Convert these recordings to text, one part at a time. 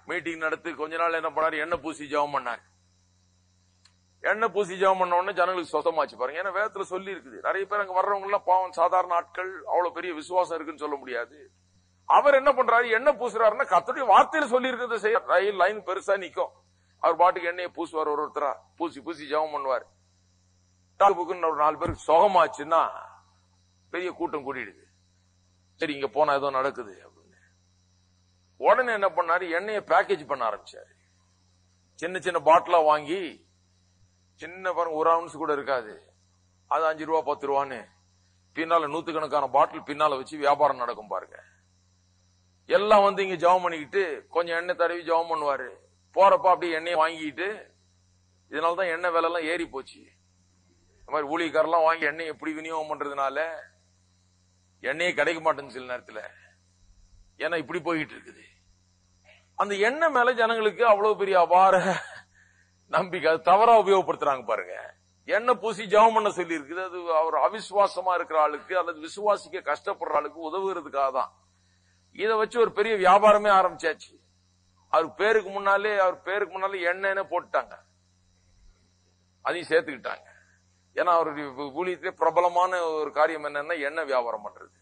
Meeting நடத்தி கொஞ்ச நாள் என்ன பண்ணாரு, எண்ணெய் பூசி ஜெபம் பண்ணாரு. எண்ணெய் பூசி ஜெபம் பண்ண உடனே ஜனங்களுக்கு சொந்தமாச்சு பாருங்க. ஏன்னா வேதத்துல சொல்லி இருக்குது. நிறைய பேர் அங்க வர்றவங்க எல்லாம் பாவம் சாதாரண ஆட்கள், அவ்வளவு பெரிய விசுவாசம் இருக்குன்னு சொல்ல முடியாது. அவர் என்ன பண்றாரு, எண்ணெய் பூசுறாருன்னா கர்த்தருடைய வார்த்தையில சொல்லி இருக்கிறத செய்ய. ரயில் லைன் பெருசா நிக்கும், அவர் பாட்டுக்கு எண்ணெயை பூசுவார். ஒருத்தரா பூசி பூசி ஜெபம் பண்ணுவார். ஒரு 4 பேருக்கு சுகமாச்சுன்னா பெரிய கூட்டம் கூட்டிடுது. சரி இங்க போனா ஏதோ நடக்குது அப்படின்னு உடனே என்ன பண்ணாரு, எண்ணெயை பேக்கேஜ் பண்ண ஆரம்பிச்சாரு. சின்ன சின்ன பாட்டிலா வாங்கி, சின்ன பாருங்க 1 ounce கூட இருக்காது, அது 5 ரூபா 10 ரூபான்னு பின்னால 100கணக்கான பாட்டில் பின்னால வச்சு வியாபாரம் நடக்கும் பாருங்க. எல்லாம் வந்து இங்க ஜெபம் பண்ணிக்கிட்டு கொஞ்சம் எண்ணெய் தடவி ஜெபம் பண்ணுவாரு. போறப்ப அப்படியே எண்ணெயை வாங்கிட்டு, இதனாலதான் எண்ணெய் விலை எல்லாம் ஏறி போச்சு. இந்த மாதிரி ஊழியக்காரெல்லாம் வாங்கி எண்ணெய் எப்படி விநியோகம் பண்றதுனால எண்ணெயே கிடைக்க மாட்டேங்குது சில நேரத்துல. ஏன்னா இப்படி போயிட்டு இருக்குது. அந்த எண்ணெய் மேல ஜனங்களுக்கு அவ்வளவு பெரிய அபார நம்பிக்கை, அது தவறா உபயோகப்படுத்துறாங்க பாருங்க. எண்ணெய் பூசி ஜெபம் பண்ண சொல்லி இருக்குது. அது அவர் அவிசுவாசமா இருக்கிற ஆளுக்கு அல்லது விசுவாசிக்க கஷ்டப்படுற ஆளுக்கு உதவுறதுக்காக தான். இதை வச்சு ஒரு பெரிய வியாபாரமே ஆரம்பிச்சாச்சு. அவர் பேருக்கு முன்னாலே எண்ணெய்னு போட்டுட்டாங்க, அதையும் சேர்த்துக்கிட்டாங்க. ஏன்னா அவருடைய ஊழியத்திலே பிரபலமான ஒரு காரியம் என்னன்னா எண்ணெய் வியாபாரம் பண்றது.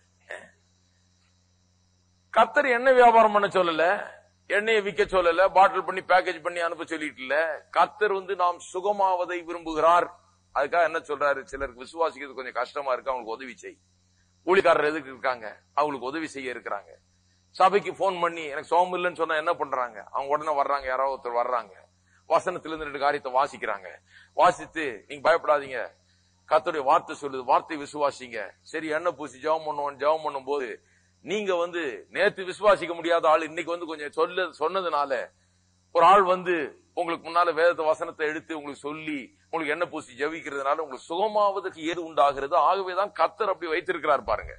கர்த்தர் எண்ணெய் வியாபாரம் பண்ண சொல்லல, எண்ணெயை விற்க சொல்லல, பாட்டில் பண்ணி பேக்கேஜ் பண்ணி அனுப்ப சொல்லிட்டு இல்ல. கர்த்தர் நாம் சுகமாவதை விரும்புகிறார். அதுக்காக என்ன சொல்றாரு, சிலருக்கு விசுவாசிக்கிறது கொஞ்சம் கஷ்டமா இருக்கு, அவங்களுக்கு உதவி செய். ஊழியக்காரர் எதுக்கு இருக்காங்க, அவங்களுக்கு உதவி செய்ய இருக்கிறாங்க. சபைக்கு போன் பண்ணி எனக்கு சோகம் இல்லைன்னு சொன்னா என்ன பண்றாங்க, அவங்க உடனே வர்றாங்க, யாராவது ஒருத்தர் வர்றாங்க, வசனத்திலிருந்து 2 காரியத்தை வாசிக்கிறாங்க. வாசித்து நீங்க பயப்படாதீங்க, கர்த்தருடைய வார்த்தை சொல்லுது, வார்த்தை விசுவாசிங்க. சரி எண்ணெய் பூசி ஜெபம் பண்ணும் போது நீங்க நேத்து விசுவாசிக்க முடியாத ஆள் இன்னைக்கு கொஞ்சம் சொன்னதுனால ஒரு ஆள் உங்களுக்கு முன்னால வேதத்தை வசனத்தை எடுத்து உங்களுக்கு சொல்லி உங்களுக்கு எண்ணெய் பூசி ஜெபிக்கிறதுனால உங்களுக்கு சுகமாவதற்கு ஏது உண்டாகிறது. ஆகவேதான் கர்த்தர் அப்படி வைத்திருக்கிறார் பாருங்க.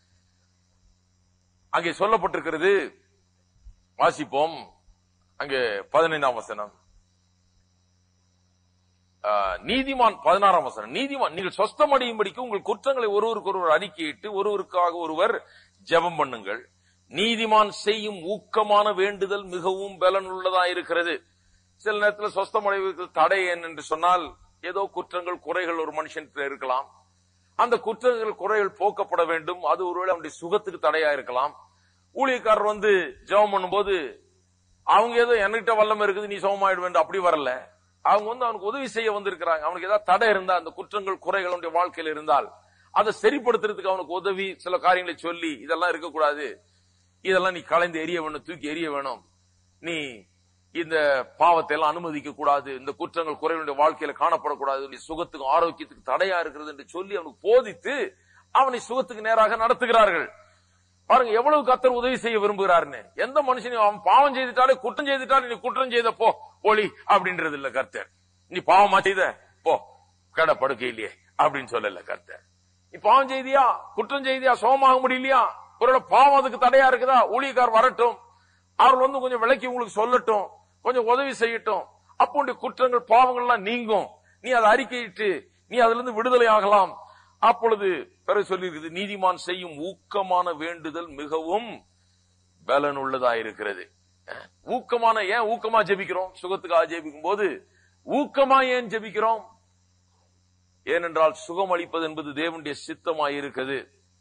அங்கே சொல்லப்பட்டிருக்கிறது, வாசிப்போம். அங்கே 15ஆம் வசனம், நீதிமான் 16ஆம் வசனம். நீதிமான் நீங்கள் சொஸ்தமடையும்படிக்கு உங்கள் குற்றங்களை ஒருவருக்கு ஒருவர் அறிக்கையிட்டு ஒருவருக்காக ஒருவர் ஜெபம் பண்ணுங்கள். நீதிமான் செய்யும் ஊக்கமான வேண்டுதல் மிகவும் பலனுள்ளதா இருக்கிறது. சில நேரத்தில் சொஸ்தமடைவதற்கு தடை என்று சொன்னால் ஏதோ குற்றங்கள் குறைகள் ஒரு மனுஷன் இருக்கலாம். அந்த குற்றங்கள் குறைகள் போக்கப்பட வேண்டும். அது ஒருவேளை அவனுடைய சுகத்துக்கு தடையா இருக்கலாம். ஊழியக்காரர் ஜெபம் பண்ணும்போது அவங்க ஏதோ என்கிட்ட வல்லமை இருக்குது நீ சுகமாயிடு வேண்டும் அப்படி வரல. அவங்க அவனுக்கு உதவி செய்ய வந்திருக்கிறாங்க. அவனுக்கு ஏதாவது தடை இருந்தா, அந்த குற்றங்கள் குறைகள் அவனுடைய வாழ்க்கையில் இருந்தால் அதை சரிப்படுத்துறதுக்கு அவனுக்கு உதவி, சில காரியங்களை சொல்லி இதெல்லாம் இருக்கக்கூடாது, இதெல்லாம் நீ கலைந்து எரிய வேணும், தூக்கி எரிய வேணும், நீ இந்த பாவத்தை எல்லாம் அனுமதிக்க கூடாது, இந்த குற்றங்கள் குறைகளுடைய வாழ்க்கையில காணப்படக்கூடாது, நீ சுகத்துக்கும் ஆரோக்கியத்துக்கு தடையா இருக்கிறது என்று சொல்லி அவனுக்கு போதித்து அவனை சுகத்துக்கு நேராக நடத்துகிறார்கள். பாருங்க எவ்வளவு கர்த்தர் உதவி செய்ய விரும்புகிறாருன்னு. எந்த மனுஷனையும் அவன் பாவம் செய்துட்டாலே குற்றம் செய்துட்டாலே நீ குற்றம் செய்த போ ஒளி அப்படின்றது இல்ல கர்த்தர். நீ பாவமா செய்த போ கடை படுக்கை இல்லையே அப்படின்னு சொல்லல கர்த்தர். நீ பாவம் செய்தியா குற்றம் செய்தியா சோகமாக முடியலையா, ஒரு பாவம் அதுக்கு தடையா இருக்குதா, ஊழியக்கார் வரட்டும், அவர்கள் கொஞ்சம் விளக்கி உங்களுக்கு சொல்லட்டும், கொஞ்சம் உதவி செய்யட்டும். அப்போ குற்றங்கள் பாவங்கள்லாம் நீங்கும், நீ அதை அறிக்கையிட்டு நீ அதுல இருந்து விடுதலை ஆகலாம். அப்பொழுது பிறகு சொல்லியிருக்கிறது, நீதிமான் செய்யும் ஊக்கமான வேண்டுதல் மிகவும் பலனுள்ளதா இருக்கிறது. ஊக்கமான ஏன் ஊக்கமா ஜெபிக்கிறோம், சுகத்துக்காக ஜெபிக்கும் போது ஊக்கமா ஏன் ஜெபிக்கிறோம்? ஏனென்றால் சுகம் அளிப்பது என்பது தேவனுடைய சித்தமாய் இருக்குது.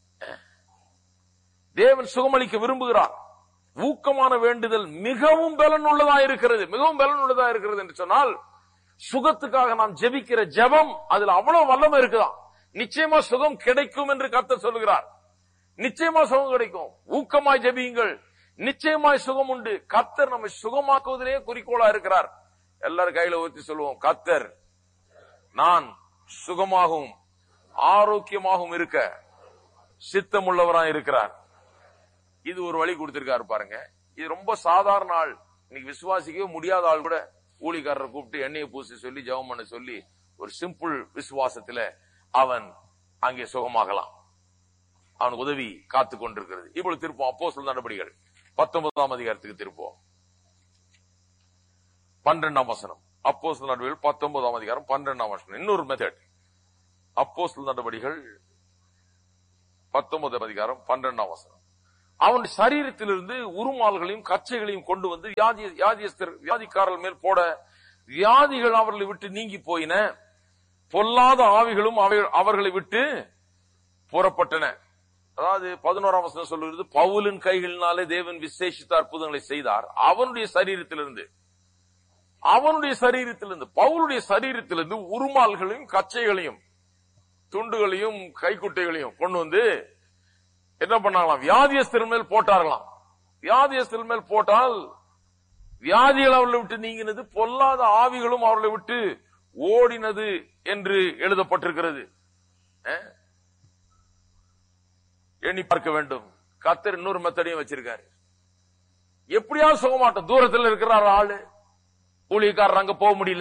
தேவன் சுகமளிக்க விரும்புகிறார். ஊக்கமான வேண்டுதல் மிகவும் பலனுள்ளதா இருக்கிறது. மிகவும் பலனுள்ளதா இருக்கிறது என்று சொன்னால் சுகத்துக்காக நாம் ஜெபிக்கிற ஜெபம் அதுல அவ்வளவு வல்லமை இருக்குதான். நிச்சயமா சுகம் கிடைக்கும் என்று கர்த்தர் சொல்லுகிறார். நிச்சயமா சுகம் கிடைக்கும். ஊக்கமாய் ஜெபியுங்கள், நிச்சயமாய் சுகம் உண்டு. கர்த்தர் நம்மை சுகமாக்குவதிலே குறிக்கோளா இருக்கிறார். எல்லாரும் கையில ஊத்தி சொல்லுவோம், கர்த்தர் நான் சுகமாகவும் ஆரோக்கியமாகவும் இருக்க சித்தமுள்ளவராய் இருக்கிறார். இது ஒரு வழி கொடுத்திருக்காரு பாருங்க. இது ரொம்ப சாதாரண ஆள், இன்னைக்கு விசுவாசிக்கவே முடியாத ஆள் கூட ஊழியக்காரரை கூப்பிட்டு எண்ணெயை பூசி சொல்லி ஜெபம் பண்ண சொல்லி ஒரு சிம்பிள் விசுவாசத்துல அவன் அங்கே சுகமாகலாம். அவனுக்கு உதவி காத்து கொண்டிருக்கிறது. இப்பொழுது திருப்போம் அப்போஸ்தலர் நடபடிகள் 19ஆம் அதிகாரத்துக்கு திருப்போம். 12ஆம் வசனம். அப்போஸ்தலர் நடபடிகள் 19ஆம் அதிகாரம் 12ஆம் வசனம். இன்னொரு மெத்தட். அப்போஸ்தலர் நடபடிகள் 19ஆம் அதிகாரம் 12ஆம் வசனம். அவனுடைய சரீரத்திலிருந்து உருமால்களையும் கச்சைகளையும் கொண்டு வந்து வியாதிக்காரர்கள் மேல் போட வியாதிகள் அவர்களை விட்டு நீங்கி போயின, பொல்லாத ஆவிகளும் அவர்களை விட்டு புறப்பட்டன. அதாவது 11ஆம் வசனம் சொல்லுகிறது, பவுலின் கைகளினாலே தேவன் விசேஷித்த அற்புதங்களை செய்தார். அவனுடைய சரீரத்திலிருந்து பவுலுடைய சரீரத்திலிருந்து உருமால்களையும் கச்சைகளையும் துண்டுகளையும் கைக்குட்டைகளையும் கொண்டு வந்து என்ன பண்ணாங்களாம், வியாதியஸ்தர் மேல் போட்டார்களாம். வியாதியஸ்தர் மேல் போட்டால் வியாதிகள் அவர்களை விட்டு நீங்கினது, பொல்லாத ஆவிகளும் அவர்களை விட்டு ஓடினது என்று எழுதப்பட்டிருக்கிறது. எண்ணி பார்க்க வேண்டும். கர்த்தர் இன்னொரு மெத்தடையும் வச்சிருக்காரு. எப்படியாவது சுகமாட்டம். தூரத்தில் இருக்கிறார் ஆளு, ஊழியக்காரர் அங்க போக முடியல.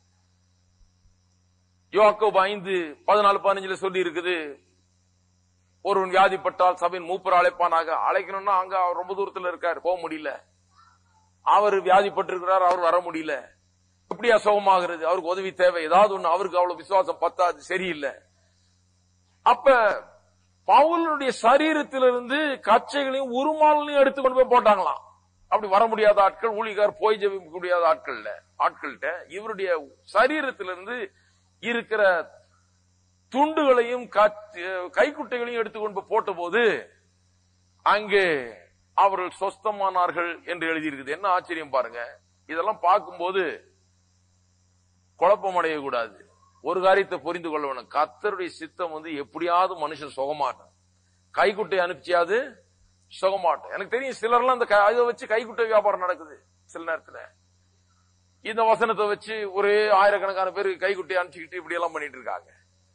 யோவாக்கோபு 5:14-15 சொல்லி இருக்குது, ஒருவன் வியாதிப்பட்டால் சபையின் மூப்பர் அழைப்பானாக. அழைக்கணும்னா அங்க அவர் ரொம்ப தூரத்தில் இருக்காரு, போக முடியல. அவர் வியாதிப்பட்டிருக்கிறார், அவர் வர முடியல. எப்படியா சுகமாகிறது? அவருக்கு உதவி தேவை. ஏதாவது ஒண்ணு. அவருக்கு அவ்வளவு விசுவாசம் பத்தாது, சரியில்லை. அப்ப பவுலுடைய சரீரத்திலிருந்து கச்சைகளையும் உருமாலையும் எடுத்து கொண்டு போய் போட்டாங்களாம். அப்படி வர முடியாத ஆட்கள், ஊழியக்கார் போய் ஜெபிக்க முடியாத ஆட்கள்கிட்ட இவருடைய சரீரத்திலிருந்து இருக்கிற துண்டுகளையும் கைக்குட்டைகளையும் எடுத்துக்கொண்டு போட்ட போது அங்கே அவர்கள் சொஸ்தமானார்கள் என்று எழுதியிருக்குது. என்ன ஆச்சரியம் பாருங்க. இதெல்லாம் பார்க்கும்போது குழப்பம் அடையக்கூடாது. ஒரு காரியத்தை புரிந்து கொள்ள வேணும். கர்த்தருடைய சித்தம் எப்படியாவது மனுஷன் சுகமாட்டும். கைக்குட்டை அனுப்பிச்சியாது சுகமாட்டும். எனக்கு தெரியும் சிலர்லாம் அந்த இதை வச்சு கைக்குட்டை வியாபாரம் நடக்குது. சில நேரத்தில் இந்த வசனத்தை வச்சு ஒரே ஆயிரக்கணக்கான பேர் கைக்குட்டை அனுப்பிச்சுக்கிட்டு இப்படி எல்லாம் பண்ணிட்டு இருக்காங்க.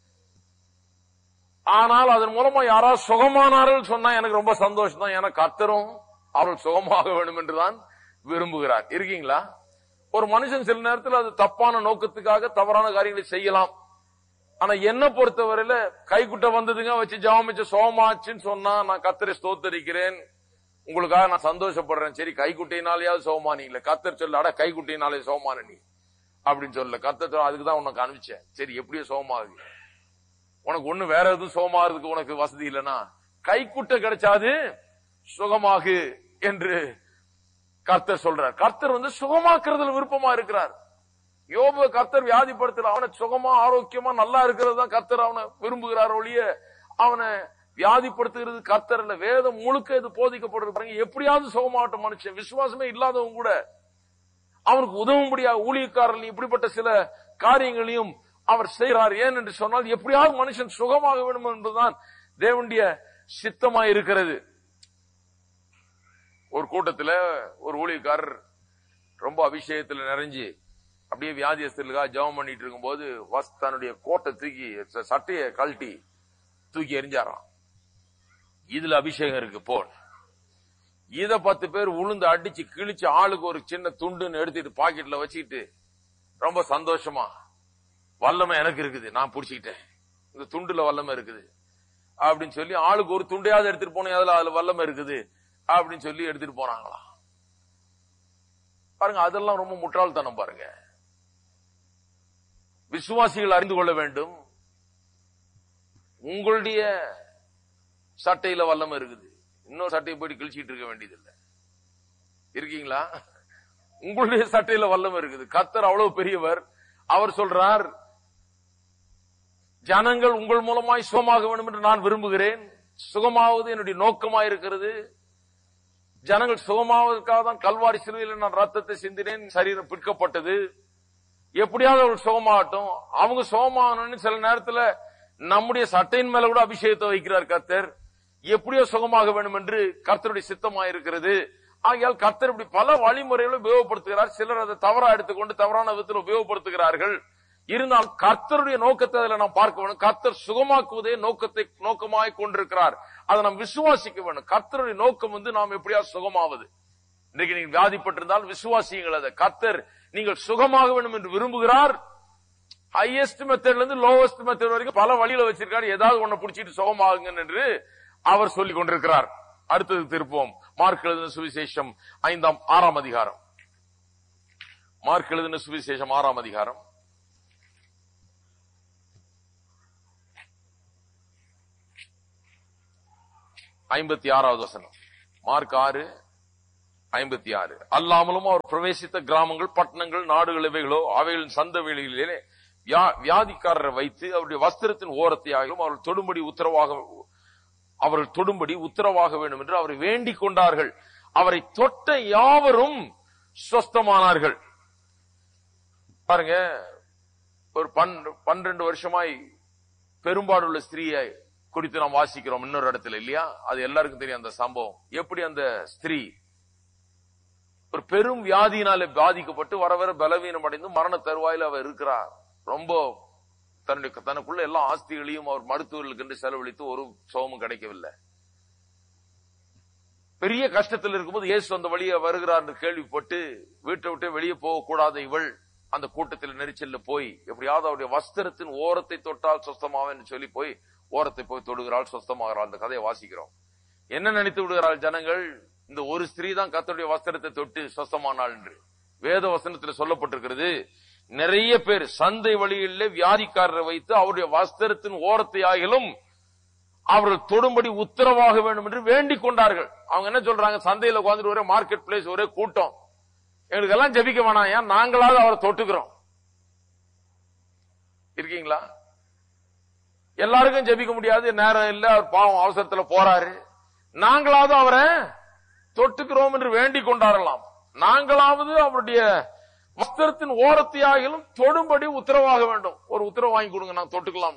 ஆனால் அதன் மூலமா யாராவது சுகமானார்கள் சொன்னா எனக்கு ரொம்ப சந்தோஷம் தான். ஏன்னா கர்த்தரும் அவர்கள் சுகமாக வேண்டும் என்றுதான் விரும்புகிறார். இருக்கீங்களா? ஒரு மனுஷன் சில நேரத்தில் அது தப்பான நோக்கத்துக்காக தவறான காரியங்களை செய்யலாம். ஆனா என்ன பொறுத்தவரையில கைக்குட்டை வந்ததுங்க வச்சு ஜாமிச்ச சோமாச்சுன்னு சொன்னா நான் கர்த்தரை ஸ்தோத்தரிக்கிறேன், உங்களுக்காக நான் சந்தோஷப்படுறேன். சரி, கைக்குட்டையினாலேயாவது சோமானீங்களே. கர்த்தர் சொல்ல, அட கைக்குட்டையினாலே சோமான நீ அப்படின்னு சொல்ல. கர்த்தர் அதுக்குதான் உனக்கு அனுப்பிச்சேன். சரி, எப்படியோ சோமாகு. உனக்கு ஒண்ணு வேற எதுவும் சோமாறதுக்கு உனக்கு வசதி இல்லைன்னா கைக்குட்டை கிடைச்சாது சுகமாகு என்று கர்த்தர் சொல்றார். கர்த்தர் சுகமாக்குறதுல விருப்பமா இருக்கிறார். யோபு கர்த்தர் வியாதிப்படுத்தல, அவனை சுகமா ஆரோக்கியமா நல்லா இருக்கிறது தான் கர்த்தர் அவனை விரும்புகிறார் ஒழிய அவனை வியாதிப்படுத்துகிறது கர்த்தர் இல்ல. வேதம் முழுக்க இது போதிக்கப்படுறது. எப்படியாவது சுகமாகட்டும் மனுஷன். விசுவாசமே இல்லாதவங்க கூட அவனுக்கு உதவும்படியாக ஊழியக்காரர்கள் இப்படிப்பட்ட சில காரியங்களையும் அவர் செய்கிறார். ஏன் என்று சொன்னால் எப்படியாவது மனுஷன் சுகமாக வேண்டும் என்பதுதான் தேவனுடைய சித்தமாய் இருக்கிறது. ஒரு கூட்டத்தில் ஒரு ஊழியக்காரர் ரொம்ப அபிஷேகத்தில் நிறைஞ்சு அப்படியே வியாதியஸ்தலுக்காக ஜெபம் பண்ணிட்டு இருக்கும் போது தன்னுடைய கோட்டை தூக்கி சட்டையை கழட்டி தூக்கி எரிஞ்சாராம். இதுல அபிஷேகம் இருக்கு போல். இத 10 பேர் உளுந்து அடிச்சு கிழிச்சு ஆளுக்கு ஒரு சின்ன துண்டுன்னு எடுத்துட்டு பாக்கெட்ல வச்சுக்கிட்டு ரொம்ப சந்தோஷமா, வல்லமை எனக்கு இருக்குது, நான் புடிச்சுக்கிட்டேன், இந்த துண்டுல வல்லமை இருக்குது அப்படின்னு சொல்லி ஆளுக்கு ஒரு துண்டையாவது எடுத்துட்டு போனேன், அதுல வல்லமை இருக்குது அப்படின்னு சொல்லி எடுத்துட்டு போனாங்களாம். பாருங்க, அதெல்லாம் ரொம்ப முட்டாள்தனம். பாருங்க, விசுவாசிகள் அறிந்து கொள்ள வேண்டும், உங்களுடைய சட்டையில வல்லமை இருக்குது, இன்னொரு சட்டையை போயிட்டு கிழிச்சிட்டு இருக்க வேண்டியதில்லை. இருக்கீங்களா? உங்களுடைய சட்டையில வல்லமை இருக்குது. கர்த்தர் அவ்வளவு பெரியவர். அவர் சொல்றார், ஜனங்கள் உங்கள் மூலமாய் சுகமாக வேண்டும் என்று நான் விரும்புகிறேன். சுகமாவது என்னுடைய நோக்கமாய் இருக்கிறது. ஜனங்கள் சுகமாவதற்காக தான் கல்வாரி சிலுவையில் நான் ரத்தத்தை சிந்தினேன், சரீரம் பிற்கப்பட்டது. எப்படியாவது அவர்கள் சுகமாகட்டும். அவங்க சுகமாகணும்னு சில நேரத்தில் நம்முடைய சட்டையின் மேல கூட அபிஷேகத்தை வைக்கிறார் கர்த்தர். எப்படியோ சுகமாக வேண்டும் என்று கர்த்தருடைய சித்தமாயிருக்கிறது. ஆகையால் கர்த்தர் இப்படி பல வழிமுறைகளை உபயோகப்படுத்துகிறார். சிலர் அதை தவறா எடுத்துக்கொண்டு தவறான விதத்தில் உபயோகப்படுத்துகிறார்கள். இருந்தால் கர்த்தருடைய நோக்கத்தை அதில் நாம் பார்க்க வேண்டும். கர்த்தர் சுகமாக்குவதே நோக்கமாய் கொண்டிருக்கிறார். அதை நாம் விசுவாசிக்க வேண்டும். கர்த்தருடைய நோக்கம் நாம் எப்படியா சுகமாவது. இன்றைக்கு நீங்கள் வியாதிப்பட்டிருந்தால் விசுவாசியுங்கள். அதை கர்த்தர் நீங்கள் சுகமாக வேண்டும் என்று விரும்புகிறார். ஹையஸ்ட் மெத்தட்ல இருந்து லோவஸ்ட் மெத்தட் வரைக்கும் பல வழியில வச்சிருக்காரு. ஏதாவது ஒன்ன பிடிச்சிட்டு சுகமாகுங்க என்று அவர் சொல்லிக் கொண்டிருக்கிறார். அடுத்தது திருப்போம். மார்க் எழுதின சுவிசேஷம் 6ஆம் அதிகாரம். மார்க் எழுதின சுவிசேஷம் 6ஆம் அதிகாரம் 56வது வசனம். மார்க் 6:56. அல்லாமலும் அவர் பிரவேசித்த கிராமங்கள், பட்டணங்கள், நாடுகள் எவைகளோ அவைகளின் சந்த வெளிகளிலே வியாதிக்காரரை வைத்து அவருடைய வஸ்திரத்தின் ஓரத்தையாகவும் அவர்கள் தொடும்படி உத்தரவாக வேண்டும் என்று அவரை வேண்டிக் கொண்டார்கள். அவரை தொட்ட யாவரும் சுஸ்தமானார்கள். பாருங்க, ஒரு 12 வருஷமாய் பெரும்பாடுள்ள ஸ்திரீயை குறித்து நாம் வாசிக்கிறோம் இன்னொரு இடத்துல, இல்லையா? அது எல்லாருக்கும் தெரியும் அந்த சம்பவம். எப்படி அந்த ஸ்திரீ ஒரு பெரும் வியாதியினாலே பாதிக்கப்பட்டு வர வர பலவீனம் அடைந்து மரண தருவாயில் அவர் இருக்கிறார். ரொம்ப தனக்குள்ள எல்லா ஆஸ்திகளையும் அவர் மருத்துவர்களுக்கு செலவழித்து ஒரு சுகமும் கிடைக்கவில்லை. பெரிய கஷ்டத்தில் இருக்கும்போது இயேசு அந்த வழியே வருகிறார் என்று கேள்விப்பட்டு வீட்டை விட்டு வெளியே போகக்கூடாத இவள் அந்த கூட்டத்தில் நெரிச்சல்ல போய் எப்படியாவது அவருடைய வஸ்திரத்தின் ஓரத்தை தொட்டால் சொஸ்தமாவேன்னு சொல்லி போய் ஓரத்தை போய் தொடுகிறாள், சொஸ்தமாகிறாள். அந்த கதையை வாசிக்கிறோம். என்ன நினைத்து விடுகிறாள் ஜனங்கள்? இந்த ஒரு ஸ்திரீ தான் கர்த்தருடைய வஸ்திரத்தை தொட்டு சொஸ்தமானாள் என்று வேத வசனத்தில் சொல்லப்பட்டிருக்கிறது. நிறைய பேர் சந்தை வழியிலே வியாதிக்காரரை வைத்து அவருடைய வஸ்திரத்தின் ஓரத்தை ஆகிலும் அவர்கள் தொடும்படி உத்தரவாக வேண்டும் என்று வேண்டிக் கொண்டார்கள். அவங்க என்ன சொல்றாங்க? சந்தையில உட்கார்ந்து ஒரே மார்க்கெட் பிளேஸ், ஒரே கூட்டம், எங்களுக்கு எல்லாம் ஜெபிக்க வேணாம், ஏன் நாங்களாவது அவரை தொட்டுக்கிறோம். இருக்கீங்களா? எல்லாருக்கும் ஜெபிக்க முடியாது, நேரம் இல்ல, அவர் பாவம் அவசரத்துல போறாரு, நாங்களாவது அவரை தொட்டுக்கிறோம் என்று வேண்டிக் கொண்டாரலாம். நாங்களாவது அவருடைய வஸ்திரத்தின் ஓரத்தையாகிலும் தொடும்படி உத்தரவாக வேண்டும். ஒரு உத்தரவு வாங்கி கொடுங்க, நான் தொட்டுக்கலாம்.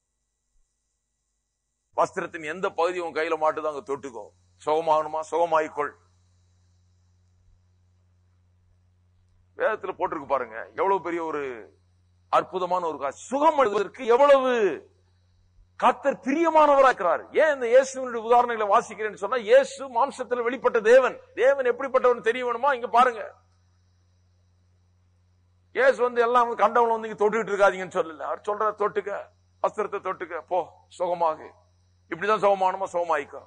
வஸ்திரத்தின் எந்த பகுதி உன் கையில மாட்டுதோ அங்க தொட்டுக்கோ. சுகமாகணுமா? சுகமாயிக்கொள். வேதத்துல போட்டிருக்கு பாருங்க, எவ்வளவு பெரிய ஒரு அற்புதமான ஒரு காட்சி. சுகம் அடைவதற்கு எவ்வளவு கர்த்தர் பிரியமானவராக இருக்கிறார். ஏன் இந்த இயேசுவினுடைய உதாரணங்களை வாசிக்கிறேன்னு சொன்னா, இயேசு மாம்சத்தில் வெளிப்பட்ட தேவன். தேவன் எப்படிப்பட்டவன் தெரிய வேணுமா? இங்க பாருங்க, இயேசு எல்லாம் கண்டவன் இங்க தொட்டுக்கிட்டு இருக்காதீங்கன்னு சொல்லல. அவர் சொல்ற, தொட்டுக்க, வஸ்திரத்தை தொட்டுக்க, போ, சுகமாக. இப்படிதான் சுகமானமா? சுகமாயிக்கோ.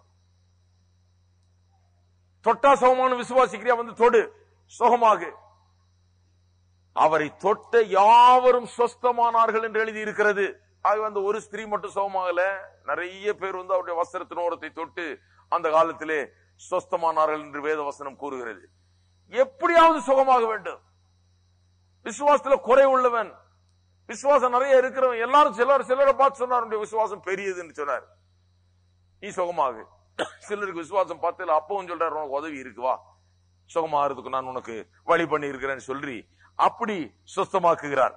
தொட்டா சுகமான விசுவாசிக்கிறியா? தொடு, சுகமாக. அவரை தொட்ட யாவரும் சொஸ்தமானார்கள் என்று எழுதி இருக்கிறது. ஆக ஒரு ஸ்திரீ மட்டும் சுகமாகல, நிறைய பேர் அவருடைய வஸ்திரத்தின் ஓரத்தை தொட்டு அந்த காலத்திலே சொஸ்தமானார்கள் என்று வேத வசனம் கூறுகிறது. எப்படியாவது சுகமாக வேண்டும். விசுவாசத்துல குறை உள்ளவன், விசுவாசம் நிறைய இருக்கிறவன் எல்லாரும் சிலரை பார்த்து சொன்னார் விசுவாசம் பெரியதுன்னு சொன்னார், நீ சுகமாக. சிலருக்கு விசுவாசம் பார்த்து அப்பவும் சொல்றாரு, உனக்கு உதவி இருக்குவா, சுகமாகிறதுக்கு நான் உனக்கு வழி பண்ணி இருக்கிறேன்னு சொல்லி அப்படி சுத்தமாக்குகிறார்.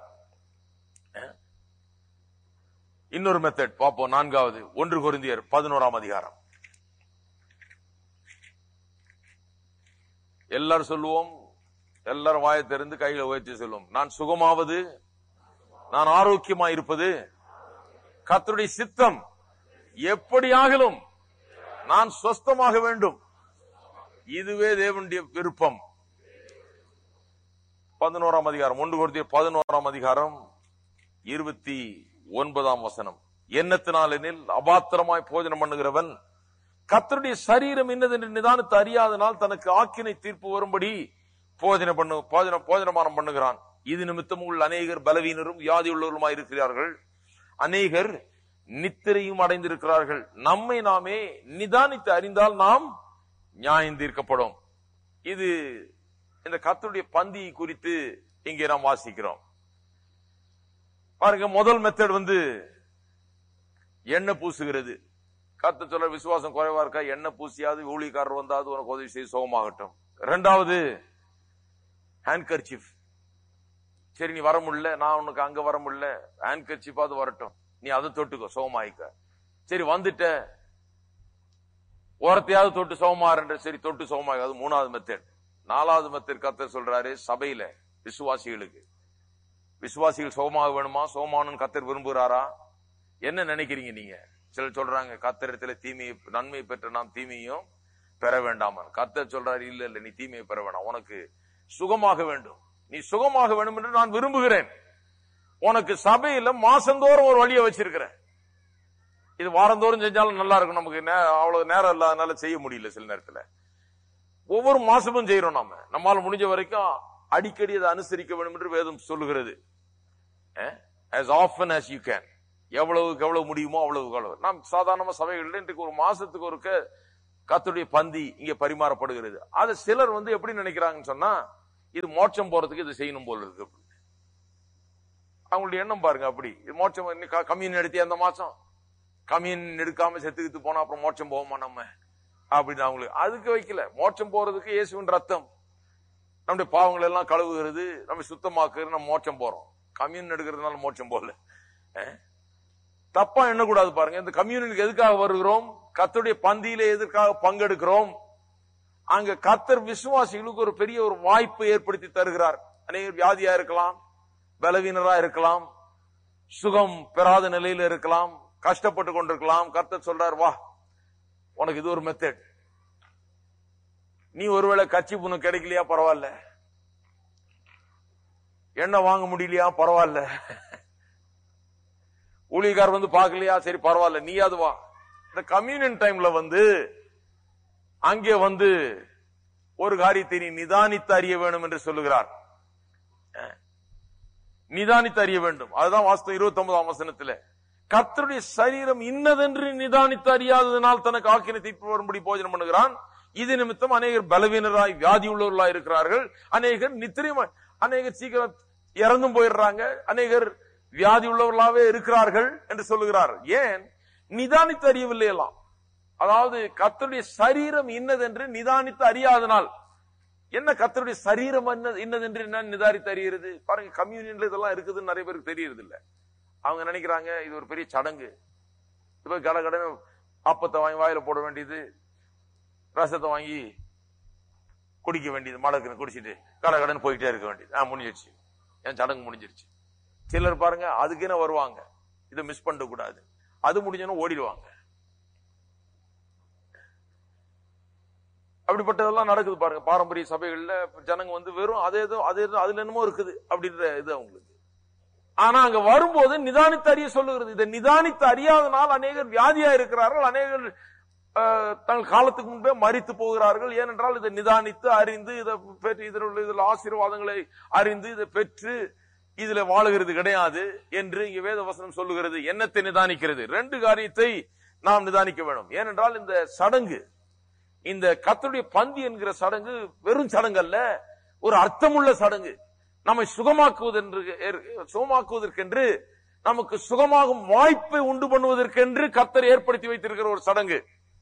இன்னொரு மெத்தட் பார்ப்போம். 4வது 1 கொரிந்தியர் 11ஆம் அதிகாரம். எல்லாரும் சொல்லுவோம், எல்லாரும் வாயை திறந்து கையில உயர்த்தி சொல்லுவோம், நான் சுகமாவது, நான் ஆரோக்கியமாய் இருப்பது கர்த்தருடைய சித்தம், எப்படியாகிலும் நான் சொஸ்தமாக வேண்டும், இதுவே தேவனுடைய விருப்பம். 11ஆம் அதிகாரம் 1 கொரிந்தியர் 11ஆம் அதிகாரம் 29ஆம் வசனம். எண்ணத்தினாலெனில் அபாத்திரமாய் போஜனம் பண்ணுகிறவன் கர்த்தருடைய சரீரம் இன்னதென்று நிதானித்து அறியாதனால் தனக்கு ஆக்கினை தீர்ப்பு வரும்படி போஜனமானம் பண்ணுகிறான். இது நிமித்தம் உள்ள அநேகர் பலவீனரும் வியாதி உள்ளவருமாய் இருக்கிறார்கள், அநேகர் நித்திரையும் அடைந்திருக்கிறார்கள். நம்மை நாமே நிதானித்து அறிந்தால் நாம் நியாயம் தீர்க்கப்படும். இது இந்த கர்த்தருடைய பந்தி குறித்து இங்கே நாம் வாசிக்கிறோம். பாருங்க, முதல் மெத்தட் எண்ணெய் பூசுகிறது. கர்த்தர் சொல்ற, விசுவாசம் குறைவா இருக்கா, எண்ணெய் பூசியாவது ஊழியக்காரர் வந்தாவது உனக்கு உதவி செய்து சுகமாகட்டும். 2வது ஹேண்ட்கர்ச்சீஃப். சரி, நீ வர முடியல, நான் உனக்கு அங்க வர முடியல, ஹேண்ட்கர்ச்சீஃபாவது வரட்டும், நீ அதை தொட்டுக்கோ, சுகமாயிக்க. சரி, வந்துட்ட, ஓரத்தையாவது தொட்டு சுகமாறுன்ற, சரி தொட்டு சுகமாகாது. 3வது மெத்தட். 4வது மெத்தட் கர்த்தர் சொல்றாரு, சபையில விசுவாசிகள் சுகமாக வேணுமா? சுகமானு கர்த்தர் விரும்புகிறாரா? என்ன நினைக்கிறீங்க நீங்க? சிலர் சொல்றாங்க, கர்த்தரிடத்துல நன்மை பெற்ற நாம் தீமையும் பெற வேண்டாமா? கர்த்தர் சொல்றாரு, இல்ல இல்ல, நீ தீமையை பெற வேண்டாம், உனக்கு சுகமாக வேண்டும், நீ சுகமாக வேண்டும் என்று நான் விரும்புகிறேன். உனக்கு சபையில மாசந்தோறும் ஒரு வழியை வச்சிருக்கிறேன். இது வாரந்தோறும் செஞ்சாலும் நல்லா இருக்கும், நமக்கு அவ்வளவு நேரம் இல்லாதனால செய்ய முடியல. சில நேரத்துல ஒவ்வொரு மாசமும் செய்யறோம். நம்மால முடிஞ்ச வரைக்கும் அடிக்கடி அதை அனுசரிக்க வேண்டும் என்று வேதம் சொல்லுகிறது. as often as you can, எவ்வளவுக்கு எவ்வளவு முடியுமோ அவ்வளவுக்கு. நாம் சாதாரணமா சபைகள் இன்றைக்கு ஒரு மாசத்துக்கு ஒருக்க கர்த்தருடைய பந்தி இங்க பரிமாறப்படுகிறது. அது சிலர் எப்படி நினைக்கிறாங்கன்னு சொன்னா, இது மோட்சம் போறதுக்கு இது செய்யணும் போல இருக்கு. அவங்களுடைய எண்ணம் பாருங்க. அப்படி மோட்சம் கம்யூன் எடுத்து அந்த மாசம் கம்யூன் எடுக்காம செத்துக்கிட்டு போனா அப்புறம் மோட்சம் போவோமா நம்ம அப்படின்னு அவங்களுக்கு அதுக்கு வைக்கல. மோட்சம் போறதுக்கு இயேசுவின் ரத்தம் நம்முடைய பாவங்கள் எல்லாம் கழுவுகிறது, நம்ம சுத்தமாக்குறது, நம்ம மோட்சம் போறோம். கம்யூன் எடுக்கிறதுனால மோட்சம் போல தப்பா எண்ணக்கூடாது பாருங்க. இந்த கம்யூனுக்கு எதுக்காக வருகிறோம்? கர்த்தருடைய பந்தியிலே எதற்காக பங்கெடுக்கிறோம்? அங்க கர்த்தர் விசுவாசிகளுக்கு ஒரு பெரிய ஒரு வாய்ப்பு ஏற்படுத்தி தருகிறார். அநேகர் வியாதியா இருக்கலாம், பலவீனரா இருக்கலாம், சுகம் பெறாத நிலையில இருக்கலாம், கஷ்டப்பட்டு கொண்டிருக்கலாம். கர்த்தர் சொல்றார், வா உனக்கு இது ஒரு மெத்தட். நீ ஒருவேளை கட்சி புண்ணு கிடைக்கலையா பரவாயில்ல, எண்ணெய் வாங்க முடியலையா பரவாயில்ல, ஊழியக்கார் பார்க்கலையா சரி பரவாயில்ல, நீ அது வா. இந்த கம்யூனியன் டைம்ல அங்கே ஒரு காரியத்தை நீ நிதானித்து அறிய வேண்டும் என்று சொல்லுகிறார். நிதானித்து அறிய வேண்டும். அதுதான் வாஸ்தவம். 29ஆம் வசனத்தில் கர்த்தருடைய சரீரம் இன்னதென்று நிதானித்து அறியாததனால் தனக்கு ஆக்கினை தீர்ப்பு வரும்படி போஜனம் பண்ணுகிறான். இது நிமித்தம் அநேகர் பலவீனராய் வியாதி உள்ளவர்களாய் இருக்கிறார்கள், அநேகர் நித்திரையும், அநேகர் சீக்கிரம் இறந்தும் போயிடுறாங்க, அநேகர் வியாதி உள்ளவர்களாவே இருக்கிறார்கள் என்று சொல்லுகிறார். ஏன்? நிதானித்து அறியவில்லை எல்லாம். அதாவது கர்த்தருடைய சரீரம் இன்னதென்று நிதானித்து அறியாதனால். என்ன கர்த்தருடைய சரீரம் இன்னதென்று என்ன நிதானித்து அறிகிறது? பாருங்க, கம்யூனியன்ல இதெல்லாம் இருக்குதுன்னு நிறைய பேருக்கு தெரியறது இல்ல. அவங்க நினைக்கிறாங்க இது ஒரு பெரிய சடங்கு. இப்ப கடகடன்னு அப்பத்தை வாங்கி வாயில போட வேண்டியது, ரசத்தை வாங்கி குடிக்க வேண்டியது, மடக்குன்னு குடிச்சிட்டு கடகடன்னு போயிட்டே இருக்க வேண்டியது. முடிஞ்சிருச்சு, என் சடங்கு முடிஞ்சிருச்சு. சிலர் பாருங்க அதுக்குன்னு வருவாங்க, இதை மிஸ் பண்ண கூடாது, அது முடிஞ்சோன்னு ஓடிடுவாங்க. அப்படிப்பட்டதெல்லாம் நடக்குது பாருங்க. பாரம்பரிய சபைகள்ல ஜனங்க வெறும் அதுல என்னமோ இருக்குது அப்படின்ற இது அவங்களுக்கு. ஆனா அங்க வரும்போது நிதானித்து அறிய சொல்லுகிறது. இதை நிதானித்து அறியாதனால் அநேகர் வியாதியா இருக்கிறார்கள், அநேகர் தங்கள் காலத்துக்கு முன்பே மரித்து போகிறார்கள். ஏனென்றால் இதை நிதானித்து அறிந்து இதை பெற்று இதில் ஆசீர்வாதங்களை அறிந்து இதை பெற்று இதுல வாழுகிறது கிடையாது என்று இங்க வேத வசனம் சொல்லுகிறது. என்னத்தை நிதானிக்கிறது? ரெண்டு காரியத்தை நாம் நிதானிக்க வேண்டும். ஏனென்றால் இந்த சடங்கு, இந்த கர்த்தருடைய பந்தி என்கிற சடங்கு வெறும் சடங்கு அல்ல, ஒரு அர்த்தமுள்ள சடங்கு. நம்மை சுகமாக்குவதற்கென்று, நமக்கு சுகமாகும் வாய்ப்பை உண்டு பண்ணுவதற்கென்று கர்த்தர் ஏற்படுத்தி வைத்திருக்கிற ஒரு சடங்கு.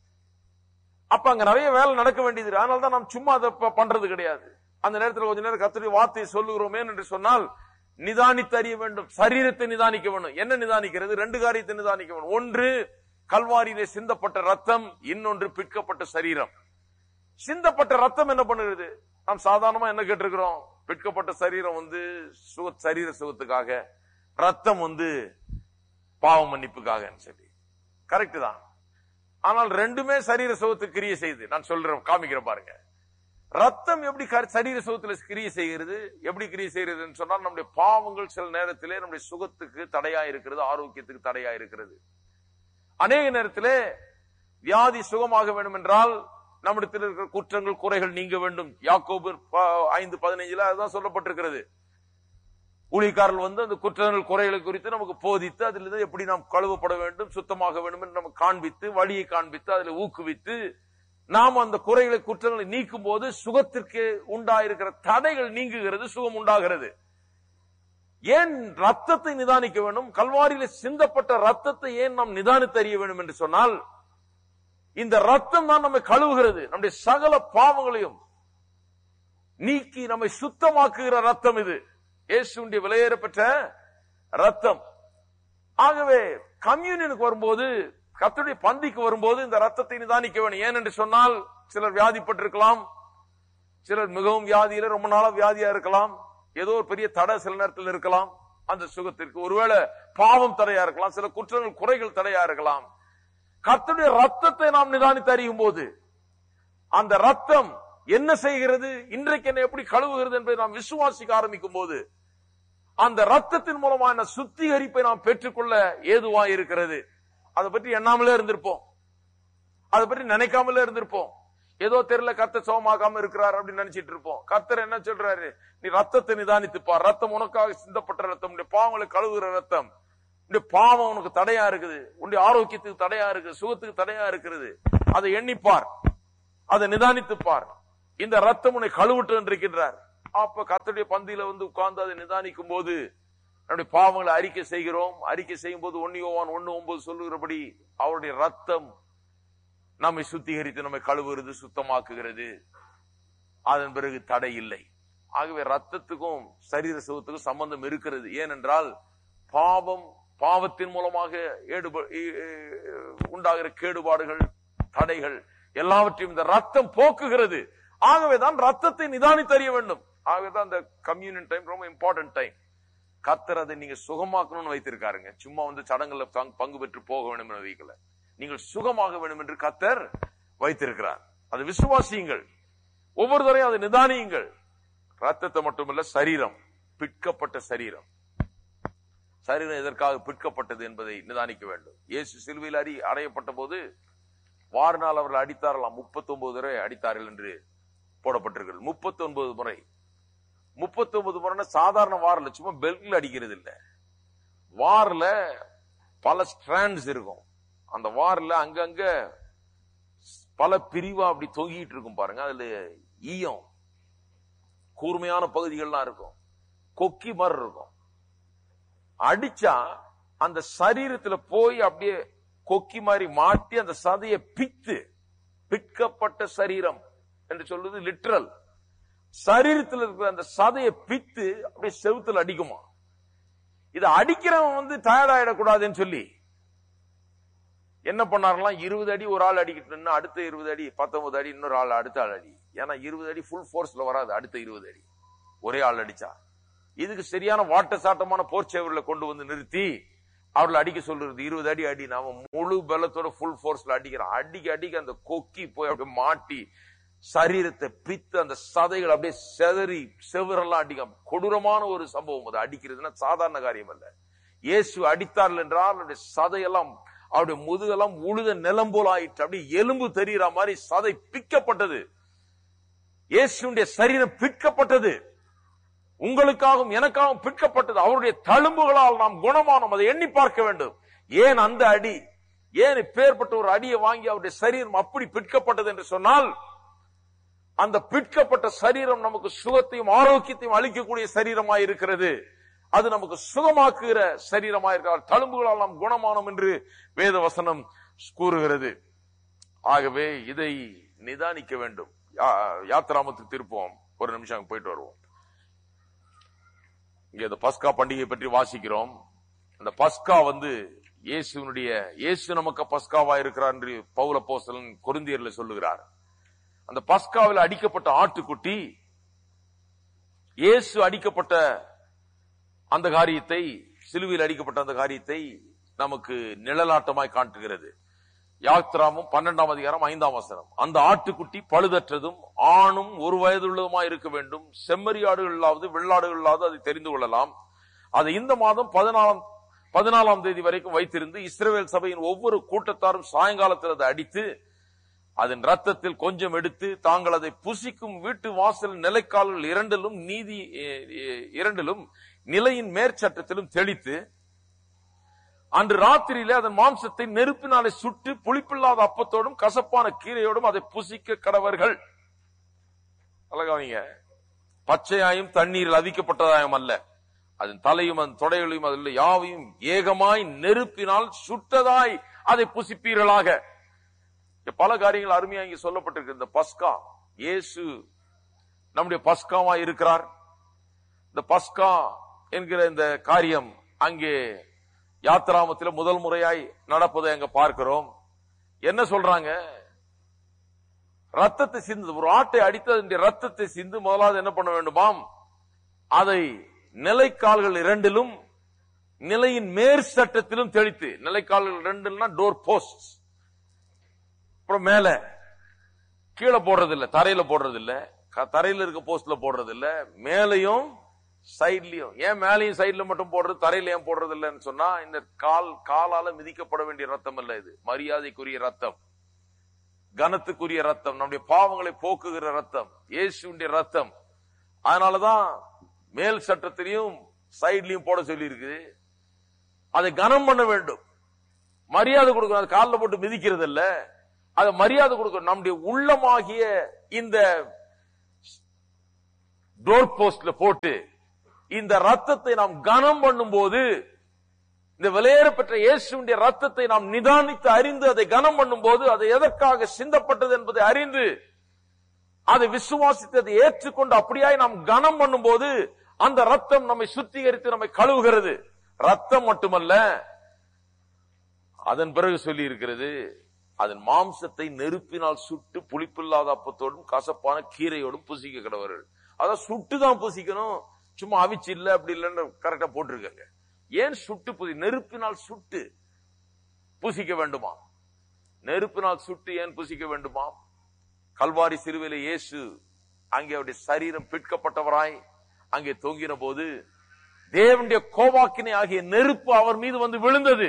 அப்ப அங்க நிறைய வேலை நடக்க வேண்டியது. அதனால்தான் நாம் சும்மா அதை பண்றது கிடையாது. அந்த நேரத்தில் கொஞ்ச நேரம் கர்த்தருடைய வார்த்தையை சொல்லுகிறோமே என்று சொன்னால் நிதானித்து அறிய வேண்டும். சரீரத்தை நிதானிக்க வேண்டும். என்ன நிதானிக்கிறது? ரெண்டு காரியத்தை நிதானிக்க வேண்டும். ஒன்று கல்வாரியிலே சிந்தப்பட்ட ரத்தம், இன்னொன்று பிற்கப்பட்ட சரீரம். சிந்தப்பட்ட ரத்தம் என்ன பண்ணுகிறது? நாம் சாதாரணமா என்ன கேட்டிருக்கிறோம்? பிற்கப்பட்ட சரீரம் சரீர சுகத்துக்காக, ரத்தம் பாவ மன்னிப்புக்காக சொல்லி. கரெக்ட் தான். ஆனால் ரெண்டுமே சரீர சுகத்துக்கு கிரியை செய்து. நான் சொல்றேன், காமிக்கிறேன் பாருங்க. ரத்தம் எப்படி சரீர சுகத்துல கிரியை செய்கிறது? எப்படி கிரியை செய்யறதுன்னு சொன்னால், நம்முடைய பாவங்கள் சில நேரத்திலே நம்முடைய சுகத்துக்கு தடையா இருக்கிறது, ஆரோக்கியத்துக்கு தடையா இருக்கிறது. அநேக நேரத்திலே வியாதி சுகமாக வேண்டும் என்றால் நம்மிடத்தில் இருக்கிற குற்றங்கள் குறைகள் நீங்க வேண்டும். யாக்கோபு 5:15 அதுதான் சொல்லப்பட்டிருக்கிறது. ஊழியக்காரர்கள் அந்த குற்றங்கள் குறைகளை குறித்து நமக்கு போதித்து, அதில் எப்படி நாம் கழுவப்பட வேண்டும், சுத்தமாக வேண்டும் என்று நமக்கு காண்பித்து, வழியை காண்பித்து, அதில் ஊக்குவித்து, நாம் அந்த குறைகளை குற்றங்களை நீக்கும் போது சுகத்திற்கு உண்டாயிருக்கிற தடைகள் நீங்குகிறது, சுகம் உண்டாகிறது. ஏன் ரத்தத்தை நிதானிக்க வேண்டும்? கல்வாரியில சிந்தப்பட்ட ரத்தத்தை ஏன் நாம் நிதானித்து அறிய வேண்டும் என்று சொன்னால், இந்த ரத்தம் தான் நம்மை கழுவுகிறது, நம்முடைய சகல பாவங்களையும் நீக்கி நம்மை சுத்தமாக்குகிற ரத்தம் இது. இயேசுவின் விலையேறப்பெற்ற ரத்தம். ஆகவே கம்யூனியனுக்கு வரும்போது, கர்த்தருடைய பந்திக்கு வரும்போது இந்த ரத்தத்தை நிதானிக்க வேண்டும். ஏன் என்று சொன்னால், சிலர் வியாதிப்பட்டிருக்கலாம், சிலர் மிகவும் வியாதியில ரொம்ப நாளா வியாதியா இருக்கலாம், ஏதோ ஒரு பெரிய தடை சில நேரத்தில் இருக்கலாம் அந்த சுகத்திற்கு. ஒருவேளை பாவம் தடையா இருக்கலாம், சில குற்றங்கள் குறைகள் தடையா இருக்கலாம். கர்த்தருடைய ரத்தத்தை நாம் நிதானித்து அறியும் போது, அந்த ரத்தம் என்ன செய்கிறது, இன்றைக்கு என்ன எப்படி கழுவுகிறது என்பதை நாம் விசுவாசிக்க ஆரம்பிக்கும் போது, அந்த ரத்தத்தின் மூலமான சுத்திகரிப்பை நாம் பெற்றுக்கொள்ள ஏதுவா இருக்கிறது. அதை பற்றி எண்ணாமலே இருந்திருப்போம், அதை பற்றி நினைக்காமலே இருந்திருப்போம். ஏதோ தெரியல கர்த்தர் சோமாக்காம இருக்கிறார் அப்படின்னு நினைச்சிட்டு இருப்போம். கர்த்தர் என்ன சொல்றாரு? நீ ரத்தத்தை நிதானித்துப்பார். ரத்தம் உனக்காக சிந்தப்பட்ட ரத்தம், உன்னுடைய பாவங்களை கழுவுகிற ரத்தம். உன்னுடைய பாவம் உனக்கு தடையா இருக்குது, உன்னுடைய ஆரோக்கியத்துக்கு தடையா இருக்குது, சுகத்துக்கு தடையா இருக்கிறது. அதை எண்ணிப்பார். அதை நிதானித்து பார். இந்த ரத்தம் உன்னை கழுவிட்டு இருக்கின்றார். அப்ப கர்த்தருடைய பந்தியில உட்கார்ந்து அதை நிதானிக்கும் போது நம்முடைய பாவங்களை அறிக்கை செய்கிறோம். அறிக்கை செய்யும் போது 1 யோவான் 1:9 சொல்லுகிறபடி அவருடைய ரத்தம் நம்மை சுத்திகரித்து நம்மை கழுவுகிறது, சுத்தமாக்குகிறது. அதன் பிறகு தடை இல்லை. ஆகவே ரத்தத்துக்கும் சரீர சுகத்துக்கும் சம்பந்தம் இருக்கிறது. ஏனென்றால் பாவத்தின் மூலமாக உண்டாகிற கேடுபாடுகள், தடைகள் எல்லாவற்றையும் இந்த ரத்தம் போக்குகிறது. ஆகவேதான் ரத்தத்தை நிதானித்து அறிய வேண்டும். ஆகவேதான் இந்த கம்யூனியன் டைம் ரொம்ப இம்பார்ட்டன்ட் டைம். கர்த்தர் அதை நீங்க சுகமாக்கணும்னு வைத்திருக்காருங்க. சும்மா சடங்குல பங்கு பெற்று போக வேண்டும் என வைக்கல. நீங்கள் சுகமாக வேண்டும் என்று கர்த்தர் வைத்திருக்கிறார். அது விசுவாசியுங்கள். ஒவ்வொரு தரையும் அதை நிதானியுங்கள். ரத்தத்தை மட்டுமல்ல, சரீரம், பிற்கப்பட்ட சரீரம் எதற்காக பிற்கப்பட்டது என்பதை நிதானிக்க வேண்டும். இயேசு சிலுவையில் அறையப்பட்ட போது வாரினால் அவர்கள் அடித்தாரலாம். 39 முறை அடித்தார்கள் என்று போடப்பட்டிருக்கிறது. 39 முறை. 39 முறை சாதாரண வாரில் சும்மா பெல்ட்ல அடிக்கிறது இல்ல. வாரில் பல ஸ்ட்ராண்ட்ஸ் இருக்கும். அந்த வாரில் அங்கங்க பல பிரிவா அப்படி தொங்கிட்டு இருக்கும் பாருங்க. அதுல ஈயம், கூர்மையான பகுதிகள்லாம் இருக்கும், கொக்கி மாதிரி இருக்கும். அடிச்சா அந்த சரீரத்துல போய் அப்படியே கொக்கி மாதிரி மாட்டி அந்த சதையை பிற்கப்பட்ட சரீரம் என்று சொல்றது லிட்டரல். சரீரத்தில் இருக்கிற அந்த சதையை பித்து அப்படியே செவுத்துல அடிக்குமா. இதை அடிக்கிறவன் டயர்ட் ஆயிடக்கூடாதுன்னு சொல்லி என்ன பண்ணாரெல்லாம், 20 அடி ஒரு ஆள் அடிக்கிட்டு, அடுத்த 20 அடி 19 அடி இன்னொரு ஆள், அடுத்த ஆள் அடி. ஏன்னா 20 அடி ஃபுல் ஃபோர்ஸ்ல வராது. அடுத்த 20 அடி ஒரே ஆள் அடிச்சா. இதுக்கு சரியான வாட்ட சாட்டமான போர்ச்சேவர்களை கொண்டு நிறுத்தி அவர்களை அடிக்க சொல்றது. 20 அடி அடி. நாம முழு பலத்தோட ஃபுல் ஃபோர்ஸ்ல அடிக்கிறோம். அடிக்க அந்த கொக்கி போய் அப்படியே மாட்டி சரீரத்தை பித்து அந்த சதைகள் அப்படியே செதறி செவரெல்லாம் அடிக்க. கொடூரமான ஒரு சம்பவம். அது அடிக்கிறதுன்னா சாதாரண காரியம் அல்ல. இயேசு அடித்தார்கள் என்றால் அவருடைய சதையெல்லாம், அவருடைய முதுகெல்லாம் உழுத நிலம் போல ஆயிற்று. அப்படியே எலும்பு தெரிகிற மாதிரி சதை பிக்கப்பட்டது. இயேசுடைய சரீரம் பிற்கப்பட்டது. உங்களுக்காகவும் எனக்காகவும் பிற்கப்பட்டது. அவருடைய தழும்புகளால் நாம் குணமானோம். அதை எண்ணி பார்க்க வேண்டும். ஏன் அந்த அடி, ஏன் இப்பேற்பட்ட ஒரு அடியை வாங்கி அவருடைய சரீரம் அப்படி பிற்கப்பட்டது என்று சொன்னால், அந்த பிற்கப்பட்ட சரீரம் நமக்கு சுகத்தையும் ஆரோக்கியத்தையும் அளிக்கக்கூடிய சரீரமாய் இருக்கிறது. அது நமக்கு சுகமாக்குகிற சரீரமாய் இருக்கிறார். தழும்புகளால் நாம் குணமானோம் என்று வேத வசனம் கூறுகிறது. ஆகவே இதை நிதானிக்க வேண்டும். யாத்திராமத்துக்கு திருப்போம். ஒரு நிமிஷம் போயிட்டு வருவோம். இங்க இந்த பஸ்கா பண்டிகை பற்றி வாசிக்கிறோம். அந்த பஸ்கா இயேசு நமக்கு பஸ்காவா இருக்கிறார் என்று பவுல் அப்போஸ்தலன் கொரிந்தியர்ல சொல்லுகிறார். அந்த பஸ்காவில் அடிக்கப்பட்ட ஆட்டுக்குட்டி இயேசு அடிக்கப்பட்ட அந்த காரியத்தை, சிலுவையில் அடிக்கப்பட்ட அந்த காரியத்தை நமக்கு நிழலாட்டமாய் காட்டுகிறது. யாத்திராமம் 12ஆம் அதிகாரம் 5ஆம் வசனம். அந்த ஆட்டுக்குட்டி பழுதற்றதும் ஆணும் 1 வயதுள்ளதுமாய் இருக்க வேண்டும். செம்மறியாடுகளாவது வெள்ளாடுகளாவது அதை தெரிந்து கொள்ளலாம். அதை இந்த மாதம் 14ஆம் தேதி வரைக்கும் வைத்திருந்து இஸ்ரவேல் சபையின் ஒவ்வொரு கூட்டத்தாரும் சாயங்காலத்தில் அதை அடித்து அதன் ரத்தத்தில் கொஞ்சம் எடுத்து தாங்கள் அதை புசிக்கும் வீட்டு வாசல் நிலைக்கால்கள் இரண்டிலும் நிலையின் மேற்சட்டத்திலும் தெளித்து அன்று ராத்திரியிலே அதன் மாம்சத்தை நெருப்பினாலே சுட்டு புளிப்பில்லாத அப்பத்தோடும் கசப்பான கீரையோடும் அதை புசிக்க கடவர்கள். அழகாவீங்க. பச்சையாயும் தண்ணீரில் அவிக்கப்பட்டதாயும் அல்ல, அதன் தலையும் அதன் தொடைகளையும் அதில் யாவையும் ஏகமாய் நெருப்பினால் சுட்டதாய் அதை புசிப்பீர்களாக. பல காரியங்கள் அருமையா இங்கே சொல்லப்பட்டிருக்கு. இந்த பஸ்கா, இயேசு நம்முடைய பஸ்காவா இருக்கிறார். இந்த பஸ்கா என்கிற இந்த காரியம் அங்கே யாத்திராமத்தில் முதல் முறையாய் நடப்பதை அங்க பார்க்கிறோம். என்ன சொல்றாங்க? ரத்தத்தை சிந்து, ஒரு ஆட்டை அடித்து அதனுடைய ரத்தத்தை சிந்து முதலாவது என்ன பண்ண வேண்டுமாம்? அதை நிலைக்கால்கள் 2லும் நிலையின் மேற் சட்டத்திலும் தெளித்து, நிலைக்கால்கள் 2னா டோர் போஸ்ட், அப்புறம் மேல கீழே போடுறது இல்ல, தரையில போடுறது இல்ல, தரையில இருக்க போஸ்ட்ல போடுறது இல்ல, மேலையும் சைட்லயும். ஏன் மேலையும் சைட்ல மட்டும் போடுறது, தரையில ஏன் போடுறது இல்லன்னு சொன்னா, இந்த காலால மிதிக்கப்பட வேண்டிய ரத்தம் அல்ல, இது மரியாதைக்குரிய ரத்தம், கனத்துக்குரிய ரத்தம், நம்முடைய பாவங்களை போக்குகிற ரத்தம், இயேசுடைய ரத்தம். அதனாலதான் மேல் சட்டத்திலையும் சைட்லயும் போட சொல்லி இருக்கு. அதை கனம் பண்ண வேண்டும், மரியாதை கொடுக்கணும். காலில் போட்டு மிதிக்கிறது இல்ல, அதை மரியாதை கொடுக்கணும். நம்முடைய உள்ளமாகிய இந்த டோர் போஸ்ட்ல போட்டு இந்த ரத்தத்தை நாம் கனம் பண்ணும் போது, இந்த விலையேற பெற்ற இயேசுவின் ரத்தத்தை நாம் நிதானித்து அறிந்து அதை கனம் பண்ணும் போது, அது எதற்காக சிந்தப்பட்டது என்பதை அறிந்து அதை விசுவாசித்து அதை ஏற்றுக்கொண்டு அப்படியாய் நாம் கனம் பண்ணும் போது அந்த ரத்தம் நம்மை சுத்திகரித்து நம்மை கழுவுகிறது. ரத்தம் மட்டுமல்ல, அதன் பிறகு சொல்லி இருக்கிறது, அதன் மாம்சத்தை நெருப்பினால் சுட்டு புளிப்பில்லாத அப்பத்தோடும் கசப்பான கீரையோடும் புசிக்க கடவர்கள். அதான் சுட்டுதான் புசிக்கணும், சும்மா அவிச்சு இல்ல அப்படி இல்லன்னு கரெக்டா போட்டிருக்காங்க. ஏன் சுட்டு நெருப்பினால் சுட்டு புசிக்க வேண்டுமா? நெருப்பினால் சுட்டு ஏன் புசிக்க வேண்டுமா? கல்வாரி சிலுவையிலே இயேசு அங்கே அவருடைய சரீரம் பிற்கப்பட்டவராய் அங்கே தொங்கின போது தேவனுடைய கோபாக்கினை ஆகிய நெருப்பு அவர் மீது வந்து விழுந்தது.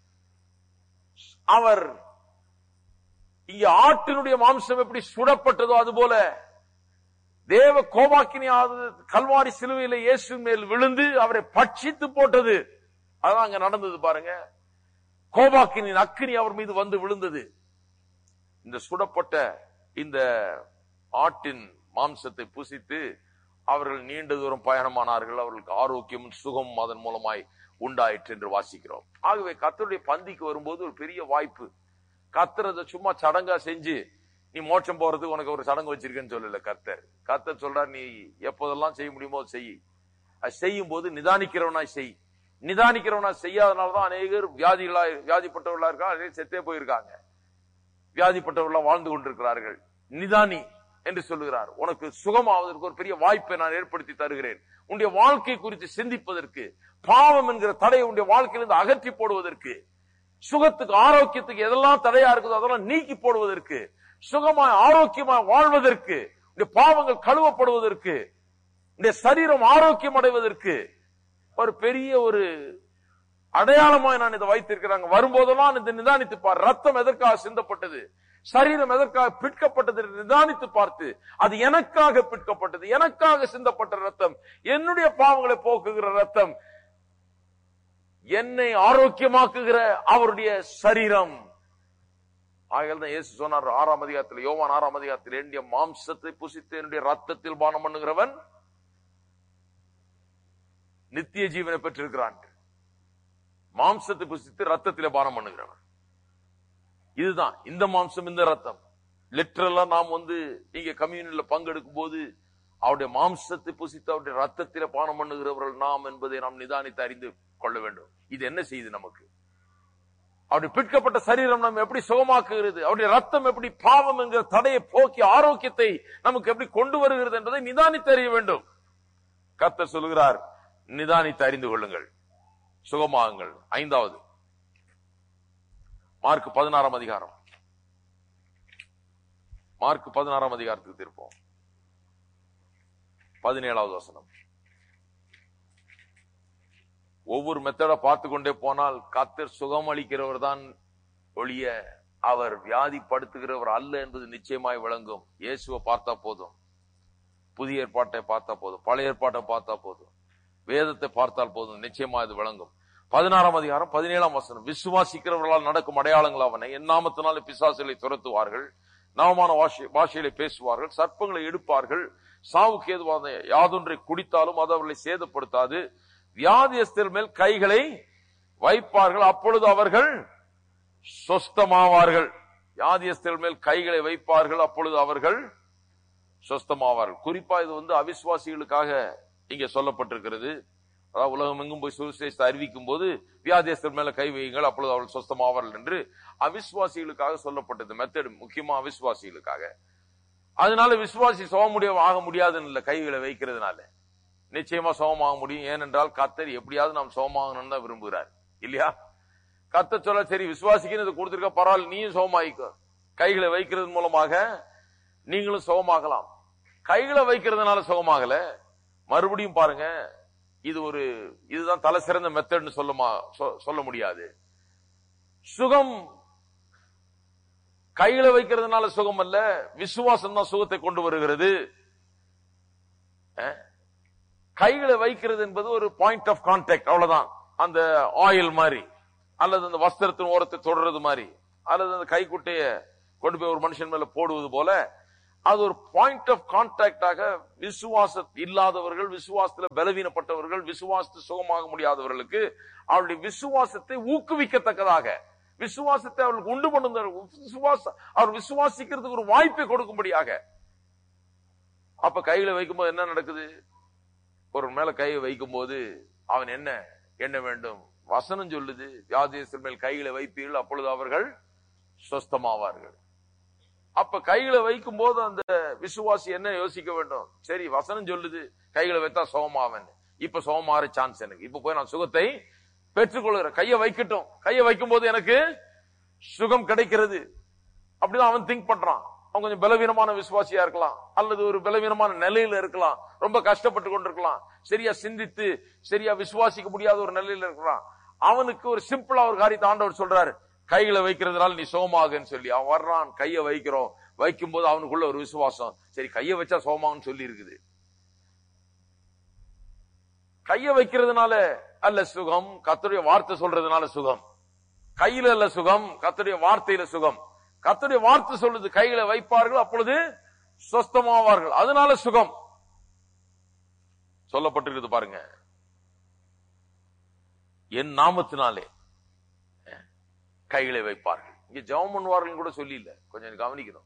அவர் இங்க ஆட்டினுடைய மாம்சம் எப்படி சுடப்பட்டதோ அதுபோல தேவ கோபாக்கினியாவது கல்வாரி சிலுவையில இயேசு மேல் விழுந்து அவரை பட்சித்து போட்டது. அதான் அங்க நடந்தது பாருங்க. கோபாக்கினின் அக்கினி அவர் மீது வந்து விழுந்தது. இந்த சுடப்பட்ட இந்த ஆட்டின் மாம்சத்தை புசித்து அவர்கள் நீண்ட தூரம் பயணமானார்கள். அவர்களுக்கு ஆரோக்கியமும் சுகமும் அதன் மூலமாய் உண்டாயிற்று என்று வாசிக்கிறோம். ஆகவே கர்த்தருடைய பந்திக்கு வரும்போது ஒரு பெரிய வாய்ப்பு. கர்த்தர் சும்மா சடங்கா செஞ்சு நீ மோட்சம் போறதுக்கு உனக்கு ஒரு சடங்கு வச்சிருக்கேன்னு சொல்லல கர்த்தர். கர்த்தர் சொல்றார், நீ எப்போதெல்லாம் செய்ய முடியுமோ செய். அது செய்யும் போது நிதானிக்கிறவனாய் செய். நிதானிக்கிறவனா செய்யாதனால்தான் அநேகர் வியாதிப்பட்டவர்களா இருக்கா, அநேகர் செத்தே போயிருக்காங்க. வியாதிப்பட்டவர்களா வாழ்ந்து கொண்டிருக்கிறார்கள். நிதானி என்று சொல்லுகிறார். உனக்கு சுகமாவதற்கு ஒரு பெரிய வாய்ப்பை நான் ஏற்படுத்தி தருகிறேன். உன்னுடைய வாழ்க்கை குறித்து சிந்திப்பதற்கு, பாவம் என்கிற தடையை உன்னுடைய வாழ்க்கையிலிருந்து அகற்றி போடுவதற்கு, சுகத்துக்கு ஆரோக்கியத்துக்கு எதெல்லாம் தடையா இருக்குதோ அதெல்லாம் நீக்கி போடுவதற்கு, சுகமாய் ஆரோக்கியமாய் வாழ்வதற்கு, பாவங்கள் கழுவப்படுவதற்கு, சரீரம் ஆரோக்கியம் அடைவதற்கு ஒரு பெரிய ஒரு அடையாளமாய் நான் இதை வைத்திருக்கிறாங்க. வரும்போதெல்லாம் இதை நிதானித்து பார். ரத்தம் எதற்காக சிந்தப்பட்டது, சரீரம் எதற்காக பிற்கப்பட்டது நிதானித்து பார்த்து, அது எனக்காக பிற்கப்பட்டது, எனக்காக சிந்தப்பட்ட ரத்தம், என்னுடைய பாவங்களை போக்குகிற ரத்தம், என்னை ஆரோக்கியமாக்குகிற அவருடைய சரீரம். ஆகையால் தான் இயேசு சொன்னார் 6ஆம் அதிகாரத்தில், யோவான் 6ஆம் அதிகாரத்தில், என்னுடைய மாம்சத்தை புசித்து என்னுடைய ரத்தத்தில் பானம் பண்ணுகிறவன் நித்திய ஜீவனை பெற்றிருக்கிறான். மாம்சத்தை புசித்து ரத்தத்திலே பானம் பண்ணுகிறவன். இதுதான் இந்த மாம்சம், இந்த ரத்தம். லிட்டரலா நாம் இங்க கம்யூனியன்ல பங்கெடுக்கும் போது அவருடைய மாம்சத்தை புசித்து அவருடைய ரத்தத்திலே பானம் பண்ணுகிறவர்கள் நாம் என்பதை நாம் நிதானித்து அறிந்து கொள்ள வேண்டும். இது என்ன செய்யுது நமக்கு? அவருடைய பிற்கப்பட்ட சரீரம் நம்ம எப்படி சுகமாக்குகிறது, அவருடைய ரத்தம் எப்படி பாவம் என்கிற தடையை போக்கி ஆரோக்கியத்தை நமக்கு எப்படி கொண்டு வருகிறது என்பதை நிதானித்து அறிய வேண்டும். கர்த்தர் சொல்கிறார், நிதானித்து அறிந்து கொள்ளுங்கள், சுகமாகுங்கள். 5வது மார்க் 16ஆம் அதிகாரம். மார்க் 16ஆம் அதிகாரத்துக்கு திருப்போம். 17வது வசனம். ஒவ்வொரு மெத்தட பார்த்து கொண்டே போனால் கர்த்தர் சுகம் அளிக்கிறவர் தான் ஒழிய அவர் வியாதிப்படுத்துகிறவர் அல்ல என்பது நிச்சயமாய் விளங்கும். இயேசுவை பார்த்தா போதும், புதிய ஏற்பாட்டை பார்த்தா போதும், பழைய ஏற்பாட்டை பார்த்தா போதும், வேதத்தை பார்த்தால் போதும், நிச்சயமா இது விளங்கும். 16ஆம் அதிகாரம் 17ஆம் வசனம். விசுவாசிக்கிறவர்களால் நடக்கும் அடையாளங்கள் அவனை, என் நாமத்தினாலே பிசாசுகளை துரத்துவார்கள், நவமான பாஷையிலே பேசுவார்கள், சர்ப்பங்களை எடுப்பார்கள், சாவுக்கு ஏதுவான யாதொன்றை குடித்தாலும் அது அவர்களை சேதப்படுத்தாது, வியாதியஸ்தர் மேல் கைகளை வைப்பார்கள், அப்பொழுது அவர்கள் சொஸ்தமாவார்கள். வியாதியஸ்தர் மேல் கைகளை வைப்பார்கள், அப்பொழுது அவர்கள் சொஸ்தமாவார்கள். குறிப்பா இது அவிசுவாசிகளுக்காக இங்க சொல்லப்பட்டிருக்கிறது. அதாவது உலகம் எங்கும் போய் சுவிசேஷத்தை அறிவிக்கும் போது வியாதியஸ்தர் மேல கை வையுங்கள், அப்பொழுது அவர்கள் சொஸ்தமாவார்கள் என்று அவிசுவாசிகளுக்காக சொல்லப்பட்டது. மெத்தட் முக்கியமா அவிசுவாசிகளுக்காக. அதனால விசுவாசி ஆக முடியாதுன்னு இல்ல, கைகளை வைக்கிறதுனால நிச்சயமா சுகமாக முடியும். ஏனென்றால் கர்த்தர் எப்படியாவது நாம் சுகமாகணும்னு தான் விரும்புகிறார் இல்லையா? கர்த்தர் சொல்ல, சரி விசுவாசிக்கு கொடுத்திருக்க, பரவாயில்ல, நீயும் சுகமாயிக்கோ. கைகளை வைக்கிறது மூலமாக நீங்களும் சுகமாகலாம். கைகளை வைக்கிறதுனால சுகமாகல. மறுபடியும் பாருங்க, இதுதான் தலை சிறந்த மெத்தட்னு சொல்ல முடியாது. சுகம் கைகளை வைக்கிறதுனால சுகம் அல்ல, விசுவாசம் தான் சுகத்தை கொண்டு வருகிறது. கைகளை வைக்கிறது என்பது ஒரு பாயிண்ட் ஆஃப் கான்டாக்ட், அவ்வளவுதான். அந்த ஆயில் மாதிரி, அல்லது அந்த வஸ்திரத்தின் ஓரத்தை தொடர்றது மாதிரி, அல்லது அந்த கைக்குட்டைய கொண்டு போய் ஒரு மனுஷன் மேல போடுவது போல அது ஒரு பாயிண்ட் ஆஃப் கான்டாக்டாக விசுவாச இல்லாதவர்கள், விசுவாசத்துல பலவீனப்பட்டவர்கள், விசுவாசத்தை சுகமாக முடியாதவர்களுக்கு அவருடைய விசுவாசத்தை ஊக்குவிக்கத்தக்கதாக, விசுவாசத்தை அவர்களுக்கு உண்டு பண்ணும் அவர் விசுவாசிக்கிறதுக்கு ஒரு வாய்ப்பை கொடுக்கும்படியாக. அப்ப கையில வைக்கும்போது என்ன நடக்குது? ஒரு மேல கையை வைக்கும் போது அவன் என்ன வேண்டும்? வசனம் சொல்லுது, வியாதியஸ்தர் மேல் கையில வைப்பீர்கள் அப்பொழுது அவர்கள் சொஸ்தமாவார்கள். அப்ப கையில வைக்கும் போது அந்த விசுவாசி என்ன யோசிக்க வேண்டும்? சரி, வசனம் சொல்லுது கையில வைத்தா சுகமாவன், இப்ப சுகமாற சான்ஸ் எனக்கு, இப்ப போய் நான் சுகத்தை பெற்றுக்கொள்கிறேன், கையை வைக்கட்டும், கையை வைக்கும் போது எனக்கு சுகம் கிடைக்கிறது. அப்படிதான் அவன் திங்க் பண்றான். அவன் கொஞ்சம் பலவீனமான விசுவாசியா இருக்கலாம், அல்லது ஒரு பலவீனமான நிலையில இருக்கலாம், ரொம்ப கஷ்டப்பட்டு கொண்டிருக்கலாம், சரியா சிந்தித்து சரியா விசுவாசிக்க முடியாத ஒரு நிலையில இருக்கலாம். அவனுக்கு ஒரு சிம்பிளா ஒரு காரியத்தை ஆண்டவர் சொல்றாரு, கையில வைக்கிறதுனால நீ சோமாகுன்னு சொல்லி. அவன் வர்றான், கையை வைக்கிறோம், வைக்கும் போது அவனுக்குள்ள ஒரு விசுவாசம், சரி கையை வச்சா சோமாகுன்னு சொல்லி இருக்குது. கையை வைக்கிறதுனால அல்ல சுகம், கர்த்தருடைய வார்த்தை சொல்றதுனால சுகம். கையில அல்ல சுகம், கர்த்தருடைய வார்த்தையில சுகம். கர்த்தருடைய வார்த்தை சொல்லுது கையில வைப்பார்கள் அப்பொழுது சொஸ்தமாவார்கள், அதனால சுகம் சொல்லப்பட்டிருக்குது. பாருங்க, என் நாமத்தினாலே கைகளை வைப்பார்கள். இங்க ஜெபம் பண்ணுவார்கள் கூட சொல்லி இல்ல, கொஞ்சம் கவனிக்கணும்.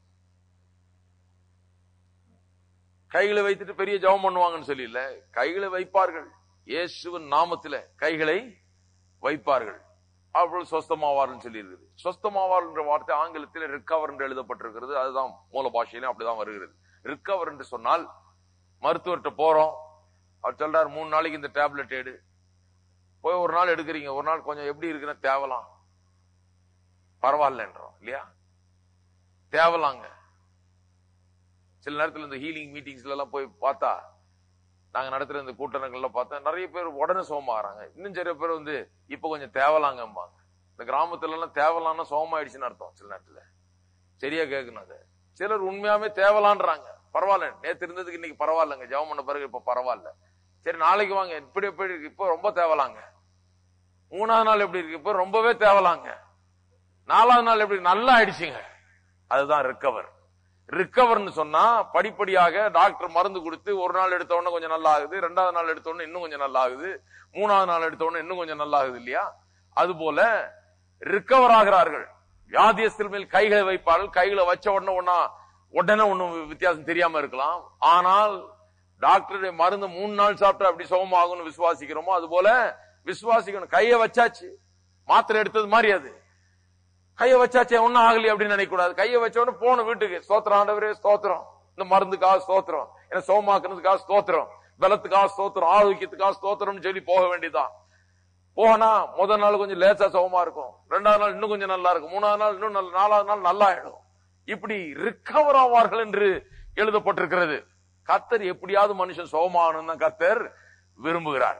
கைகளை வைத்துட்டு பெரிய ஜெபம் பண்ணுவாங்கன்னு சொல்லி இல்ல, கைகளை வைப்பார்கள், இயேசுவின் நாமத்தில கைகளை வைப்பார்கள் அப்பொழுது சொஸ்தமாவார்கள் சொல்லி இருக்குது. சொஸ்தமாவார் என்ற வார்த்தை ஆங்கிலத்தில் ரிகவர் என்று எழுதப்பட்டிருக்கிறது. அதுதான் மூல பாஷையிலும் அப்படிதான் வருகிறது. ரிகவர் என்று சொன்னால் மருத்துவர்கிட்ட போறோம், அவர் சொல்றாரு 3 நாளைக்கு இந்த டேப்லெட் எடு, போய் ஒரு நாள் எடுக்கிறீங்க, ஒரு நாள் கொஞ்சம் எப்படி இருக்குன்னு தேவலாம், பரவாயில்லன்றோம் இல்லையா, தேவலாங்க. சில நேரத்தில் இந்த ஹீலிங் மீட்டிங்ஸ்ல எல்லாம் போய் பார்த்தா, நாங்க நடத்துற இந்த கூட்டங்கள்ல பார்த்தா நிறைய பேர் உடனே சோமாகறாங்க. இன்னும் சில பேர் இப்ப கொஞ்சம் தேவலாங்கம்பாங்க. இந்த கிராமத்துல எல்லாம் தேவலான்னா சோமாயிடுச்சுன்னு அர்த்தம். சில நேரத்துல சரியா கேட்கணும். அது சிலர் உண்மையாவே தேவலான்றாங்க. பரவாயில்ல, நேத்து இருந்ததுக்கு இன்னைக்கு பரவாயில்லங்க, ஜெபம் பண்ண பிறகு இப்ப பரவாயில்ல, சரி நாளைக்கு வாங்க, இப்படி எப்படி இருக்கு, இப்ப ரொம்ப தேவலாங்க. 3ஆவது நாள் எப்படி இருக்கு, இப்ப ரொம்பவே தேவலாங்க. 4ஆவது நாள் எப்படி, நல்லா ஆயிடுச்சுங்க. அதுதான் ரிகவர். ரிகவர்னு சொன்னா படிப்படியாக டாக்டர் மருந்து கொடுத்து ஒரு நாள் எடுத்த உடனே கொஞ்சம் நல்லா ஆகுது, 2ஆவது நாள் எடுத்த உடனே இன்னும் கொஞ்சம் நல்லா ஆகுது, 3ஆவது நாள் எடுத்த உடனே இன்னும் கொஞ்சம் நல்லா ஆகுது இல்லையா. அது போல ரிகவர் ஆகிறார்கள். வியாதியஸ்தர் மேல் கைகளை வைப்பார்கள், கைகளை வச்ச உடனே ஒன்னும் வித்தியாசம் தெரியாம இருக்கலாம். ஆனால் டாக்டருடைய மருந்து 3 நாள் சாப்பிட்டா அப்படி சுகமாகும்னு விசுவாசிக்கிறோமோ அது போல விசுவாசிக்கணும். கையை வச்சாச்சு, மாத்திரை எடுத்தது மாதிரி, அது கையை வச்சாச்சே ஒன்னும் ஆகலையே அப்படின்னு நினைக்க கூடாது. கையை வச்ச உடனே போன வீட்டுக்கு ஸ்தோத்திரம், ஆண்டவரே ஸ்தோத்திரம், இந்த மருந்துக்காக ஸ்தோத்திரம், என்ன சோமாக்குறதுக்காக ஸ்தோத்திரம், பலத்துக்காக ஸ்தோத்திரம், ஆரோக்கியத்துக்காக ஸ்தோத்திரம் சொல்லி போக வேண்டியதான். போனா முதல் நாள் கொஞ்சம் லேசா சோமா இருக்கும், 2ஆவது நாள் இன்னும் கொஞ்சம் நல்லா இருக்கும், 3ஆவது நாள் இன்னும் 4ஆவது நாள் நல்லா ஆயிடும். இப்படி ரிகவர் ஆவார்கள் என்று எழுதப்பட்டிருக்கிறது. கர்த்தர் எப்படியாவது மனுஷன் சோமாகணும் தான் கர்த்தர் விரும்புகிறார்.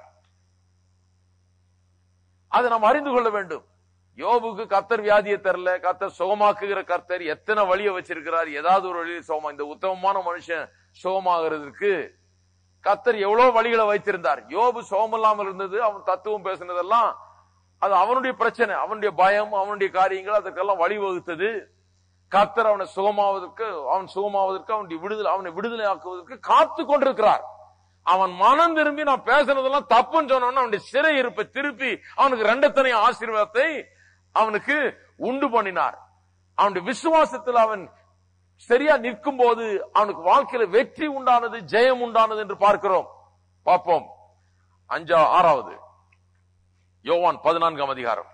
அதை நாம் அறிந்து கொள்ள வேண்டும். யோபுக்கு கர்த்தர் வியாதியை தரல, கர்த்தர் சுகமாக்குகிற கர்த்தர் எத்தனை வழியை வச்சிருக்கிறார். ஏதாவது ஒரு வழியில் சுகமா, இந்த உத்தமமான மனுஷன் சுகமாகிறதுக்கு கர்த்தர் எவ்வளவு வழிகளை வைத்திருந்தார். யோபு சுகம் இல்லாமல் இருந்தது, அவன் தத்துவம் பேசினதெல்லாம் அது அவனுடைய பிரச்சனை, அவனுடைய பயம், அவனுடைய காரியங்கள் அதுக்கெல்லாம் வழிவகுத்தது. கர்த்தர் அவனை சுகமாவதற்கு, அவனை விடுதலை ஆக்குவதற்கு காத்து கொண்டிருக்கிறார். அவன் மனம் திரும்பி நான் பேசுனதெல்லாம் தப்புன்னு சொன்ன அவனுடைய சிறை இருப்பை திருப்பி அவனுக்கு 2 ஆசீர்வாதத்தை அவனுக்கு உண்டு பண்ணினார். அவனுடைய விசுவாசத்தில் அவன் சரியா நிற்கும் போது அவனுக்கு வாழ்க்கையில வெற்றி உண்டானது, ஜெயம் உண்டானது என்று பார்க்கிறோம். பார்ப்போம் 6வது யோவான் 14ஆம் அதிகாரம்.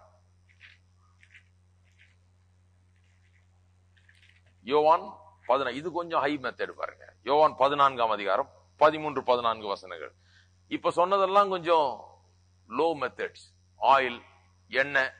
யோவான் 14, இது கொஞ்சம் ஹை மெத்தட் பாருங்க. யோவான் 14ஆம் அதிகாரம் 13-14 வசனங்கள். இப்ப சொன்னதெல்லாம் கொஞ்சம் லோ மெத்தட்ஸ். ஆயில், எண்ணெய்,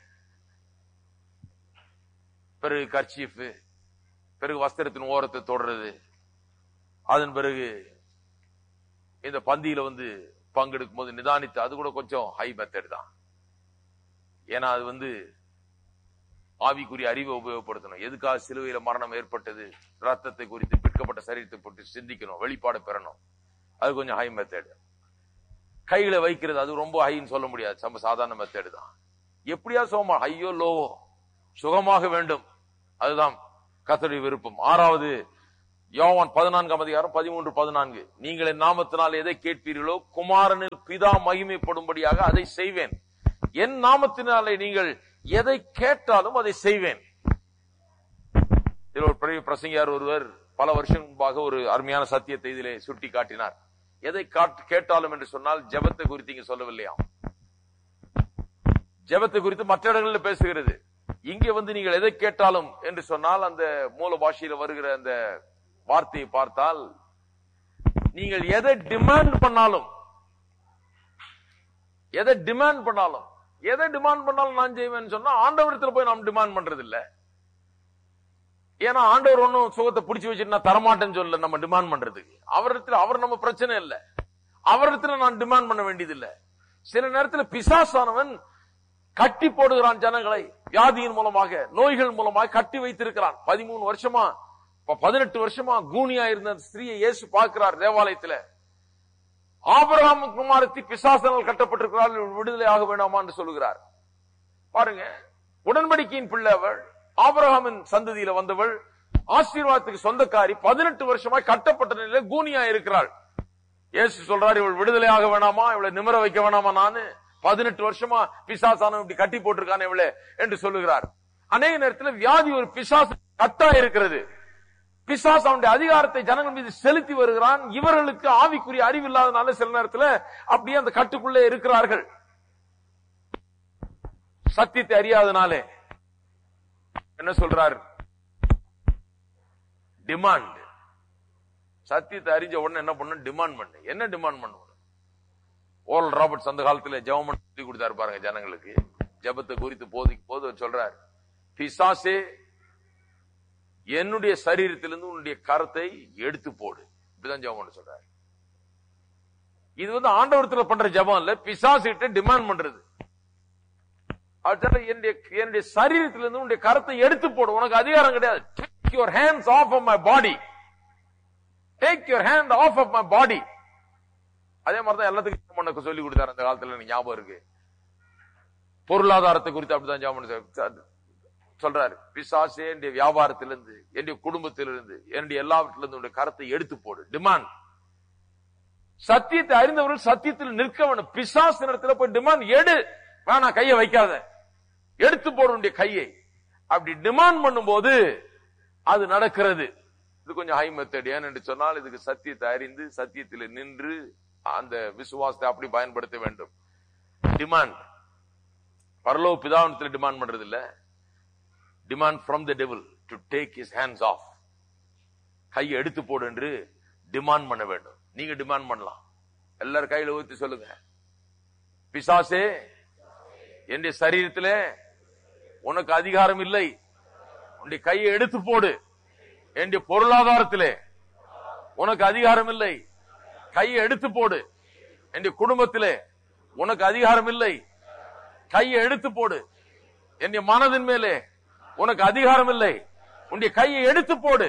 பிறகு கர்ச்சீஃப், பிறகு வஸ்திரத்தின் ஓரத்தை தொடர்றது, அதன் பிறகு இந்த பந்தியில பங்கெடுக்கும் போது நிதானித்து, அது கூட கொஞ்சம் ஹை மெத்தட் தான். ஏன்னா அது ஆவிக்குரிய அறிவை உபயோகப்படுத்தணும். எதுக்காக சிலுவையில மரணம் ஏற்பட்டது, ரத்தத்தை குறித்து, பிற்கப்பட்ட சரீரத்தை பற்றி சிந்திக்கணும், வெளிப்பாடு பெறணும். அது கொஞ்சம் ஹை மெத்தட். கைகளை வைக்கிறது அது ரொம்ப ஹைன்னு சொல்ல முடியாது, சாதாரண மெத்தட் தான். எப்படியா சுகமா, ஐயோ லோவோ, சுகமாக வேண்டும், அதுதான் கர்த்தருடைய விருப்பம். 6வது யோவான் 14:13-14, நீங்கள் என் நாமத்தினால் எதை கேட்பீர்களோ குமாரனில் பிதா மகிமைப்படும்படியாக அதை செய்வேன். என் நாமத்தினாலே நீங்கள் எதை கேட்டாலும் அதை செய்வேன். இதில் ஒரு பெரிய பிரசங்கியார் ஒருவர் பல வருஷம் முன்பாக ஒரு அருமையான சத்தியத்தை இதிலே சுட்டி காட்டினார். எதை கேட்டாலும் என்று சொன்னால் ஜெபத்தை குறித்து இங்க சொல்லவில்லையா? ஜெபத்தை குறித்து மற்ற இடங்களில் பேசுகிறது. இங்கே நீங்கள் எதை கேட்டாலும் என்று சொன்னால் அந்த மூல பாஷையில வருகிற அந்த வார்த்தையை பார்த்தால், நீங்கள் எதை டிமாண்ட் பண்ணாலும் நான் செய்வேன் சொன்னா ஆண்டவரிடத்துல போய் நாம் டிமாண்ட் பண்றது இல்ல. ஏன்னா ஆண்டவர் ஒன்னும் சுகத்தை பிடிச்சு வச்சுட்டு நான் தரமாட்டேன்னு சொல்ல நம்ம டிமாண்ட் பண்றதுக்கு. அவர் நம்ம பிரச்சனை இல்ல, அவரிடத்துல நான் டிமாண்ட் பண்ண வேண்டியது இல்ல. சில நேரத்தில் பிசாசானவன் கட்டி போடுகிறான் ஜனங்களை, வியாதியின் மூலமாக நோய்கள் மூலமாக கட்டி வைத்திருக்கிறான். 13 வருஷமா 18 வருஷமா கூனியா இருந்த ஸ்திரீயை இயேசு பார்க்கிறார் தேவாலயத்தில். ஆபிரகாம் குமாரத்தி பிசாசனால் கட்டப்பட்டிருக்கிறாள், விடுதலை ஆக வேண்டாமா என்று சொல்லுகிறார். பாருங்க, உடன்படிக்கையின் பிள்ளை அவள், ஆபிரகாமின் சந்ததியில வந்தவள், ஆசீர்வாதத்துக்கு சொந்தக்காரி, 18 வருஷமா கட்டப்பட்ட நிலையில கூனியா இருக்கிறாள். இயேசு சொல்றாரு, இவள் விடுதலை ஆக வேணாமா, இவளை நிமிர வைக்க வேணாமா, நானு 18 வருஷமா பிசாசான இப்படி கட்டி போட்டிருக்கானே இவளே என்று சொல்லுகிறார். அநேக நேரத்தில் வியாதி ஒரு பிசாசு கட்டா இருக்கிறது. பிசாசு அவனுடைய அதிகாரத்தை ஜனங்கள் மீது செலுத்தி வருகிறான். இவர்களுக்கு ஆவிக்குரிய அறிவு இல்லாதனால சில நேரத்தில் அப்படியே அந்த கட்டுக்குள்ளே இருக்கிறார்கள். சத்தியத்தை அறியாதனாலே என்ன சொல்றார்? டிமாண்ட். சத்தியத்தை அறிஞ்ச உடனே என்ன பண்ண? டிமாண்ட் பண்ணு. என்ன டிமாண்ட் பண்ணுவோம்? ஓரல் ராபர்ட்ஸ் அந்த காலத்துல ஜெபம் சொல்லி கொடுத்தாரு பாருங்க ஜனங்களுக்கு. ஜெபத்தை குறித்து போது சொல்றார், பிசாசே என்னுடைய சரீரத்திலிருந்து உன்னுடைய கரத்தை எடுத்து போடு. இப்படிதான் ஜெபம் பண்ண சொல்றாரு. இது ஆண்டவரத்துல பண்ற ஜெபம் இல்ல, பிசாசிட்ட டிமாண்ட் பண்றது. என்னுடைய சரீரத்திலிருந்து உன்னுடைய கரத்தை எடுத்து போடு, உனக்கு அதிகாரம் கிடையாது. Take your hands off of my body. Take your hand off of my body. அதே மாதிரிதான் எல்லாத்துக்கும் சொல்லி கொடுத்தாரு அந்த காலத்துல. எனக்கு ஞாபகம் இருக்கு. பொருளாதாரத்தை குறித்து அப்படிதான் ஜெபம் சொல்றாரு. பிசாசே என்னுடைய வியாபாரத்திலிருந்து, என்னுடைய குடும்பத்திலிருந்து, என்னுடைய எல்லாவற்றிலிருந்து உன்னுடைய கரத்தை எடுத்து போடு. டிமாண்ட். சத்தியத்தை அறிந்தவர்கள் சத்தியத்தில் நிற்க வேண்டும். பிசாசு இடத்துல போய் டிமாண்ட் எடு, வேணா கையை வைக்காத, எடுத்து போடு கையை. அப்படி டிமாண்ட் பண்ணும் போது அது நடக்கிறது. இது கொஞ்சம் ஹை மெத்தட். ஏன் என்று சொன்னால் இதுக்கு சத்தியத்தை அறிந்து சத்தியத்தில் நின்று அந்த விசுவாசத்தை அப்படி பயன்படுத்த வேண்டும். டிமாண்ட் பரலோக பிதாவினத்தில் டிமாண்ட் பண்றது இல்ல. Demand from the devil to take his hands of. கையை எடுத்து போடு என்று டிமாண்ட் பண்ண வேண்டும். நீங்க டிமாண்ட் பண்ணலாம். எல்லாரும் கையில ஊத்தி சொல்லுங்க, பிசாசே என்னுடைய சரீரத்திலே உனக்கு அதிகாரம் இல்லை, உன்னுடைய கையை எடுத்து போடு. என்னுடைய பொருளாதாரத்திலே உனக்கு அதிகாரம் இல்லை, கையை எடுத்து போடு. என்னுடைய குடும்பத்திலே உனக்கு அதிகாரம் இல்லை, கையை எடுத்து போடு. என்னுடைய மனதின் மேலே உனக்கு அதிகாரம் இல்லை, உன்னுடைய கையை எடுத்து போடு.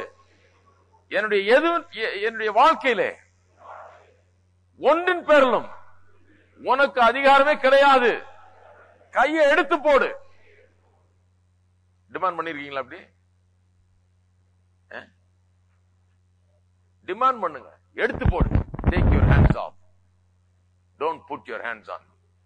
என்னுடைய வாழ்க்கையிலே ஒன்றின் பேரிலும் உனக்கு அதிகாரமே கிடையாது, கையை எடுத்து போடு. டிமாண்ட் பண்ணிருக்கீங்களா? அப்படி டிமாண்ட் பண்ணுங்க, எடுத்து போடு. Take your hands off. Don't put your hands on.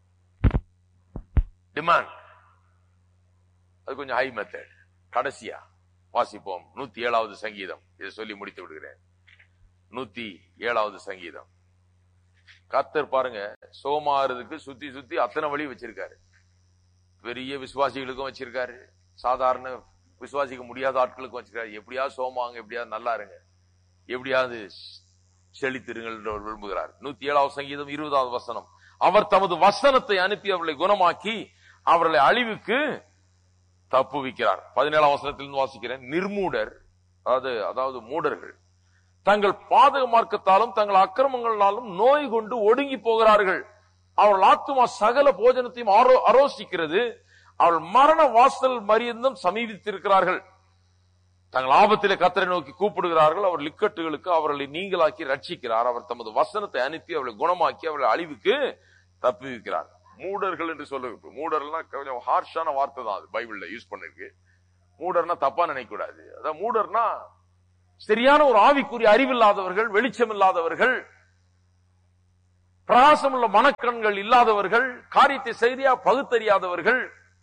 Demand. அது கொஞ்சம் ஹை மெத்தட். கடைசியா வாசிப்போம் 107வது சங்கீதம். இதை சொல்லி முடித்து விடுகிறேன். 107வது சங்கீதம். கர்த்தர் பாருங்க, சோமாறதுக்கு சுத்தி சுத்தி அத்தனை வழி வச்சிருக்காரு. பெரிய விசுவாசிகளுக்கும் வச்சிருக்காரு, சாதாரண விசுவாசிக்க முடியாத ஆட்களுக்கும் வச்சிருக்காரு. எப்படியாவது சோமாங்க, எப்படியாவது நல்லா இருங்க, எப்படியாவது செழித்திருங்கள் என்று விரும்புகிறார். 107வது சங்கீதம் 20வது வசனம். அவர் தமது வசனத்தை அனுப்பி அவர்களை குணமாக்கி அவர்களை அழிவுக்கு தப்புவிக்கிறார். 17வது வசனத்திலிருந்து வாசிக்கிறேன். நிர்மூடர், அதாவது மூடர்கள் தங்கள் பாதக மார்க்கத்தாலும் தங்கள் அக்கிரமங்களாலும் நோய் கொண்டு ஒடுங்கி போகிறார்கள். அவர்கள் ஆத்துமா சகல போஜனத்தையும் ஆரோசிக்கிறது. அவர்கள் மரண வாசல் மரியந்தம் சமீபித்திருக்கிறார்கள். தங்கள் ஆபத்திலே கர்த்தரை நோக்கி கூப்பிடுகிறார்கள். அவர் லிக்கட்டுகளுக்கு அவர்களை நீங்களாக்கி ரட்சிக்கிறார். அவர் தமது வசனத்தை அனுப்பி அவர்களை குணமாக்கி அவர்களை அழிவுக்கு தப்புவிக்கிறார். மூடர்கள் என்று சொல்லுங்க. மூடர்கள்னா கொஞ்சம் ஹார்ஷான வார்த்தை தான், அது பைபிள்ல யூஸ் பண்ணிருக்கு. மூடர்னா தப்பா நினைக்க கூடாது. அதான் மூடர்னா சரியான ஒரு ஆவிக்குரிய அறிவில்லாதவர்கள், வெளிச்சம் இல்லாதவர்கள், பிரகாசம் உள்ள மனக்கண்கள் இல்லாதவர்கள், காரியத்தை சரியா பகுத்தறியாதவர்கள்,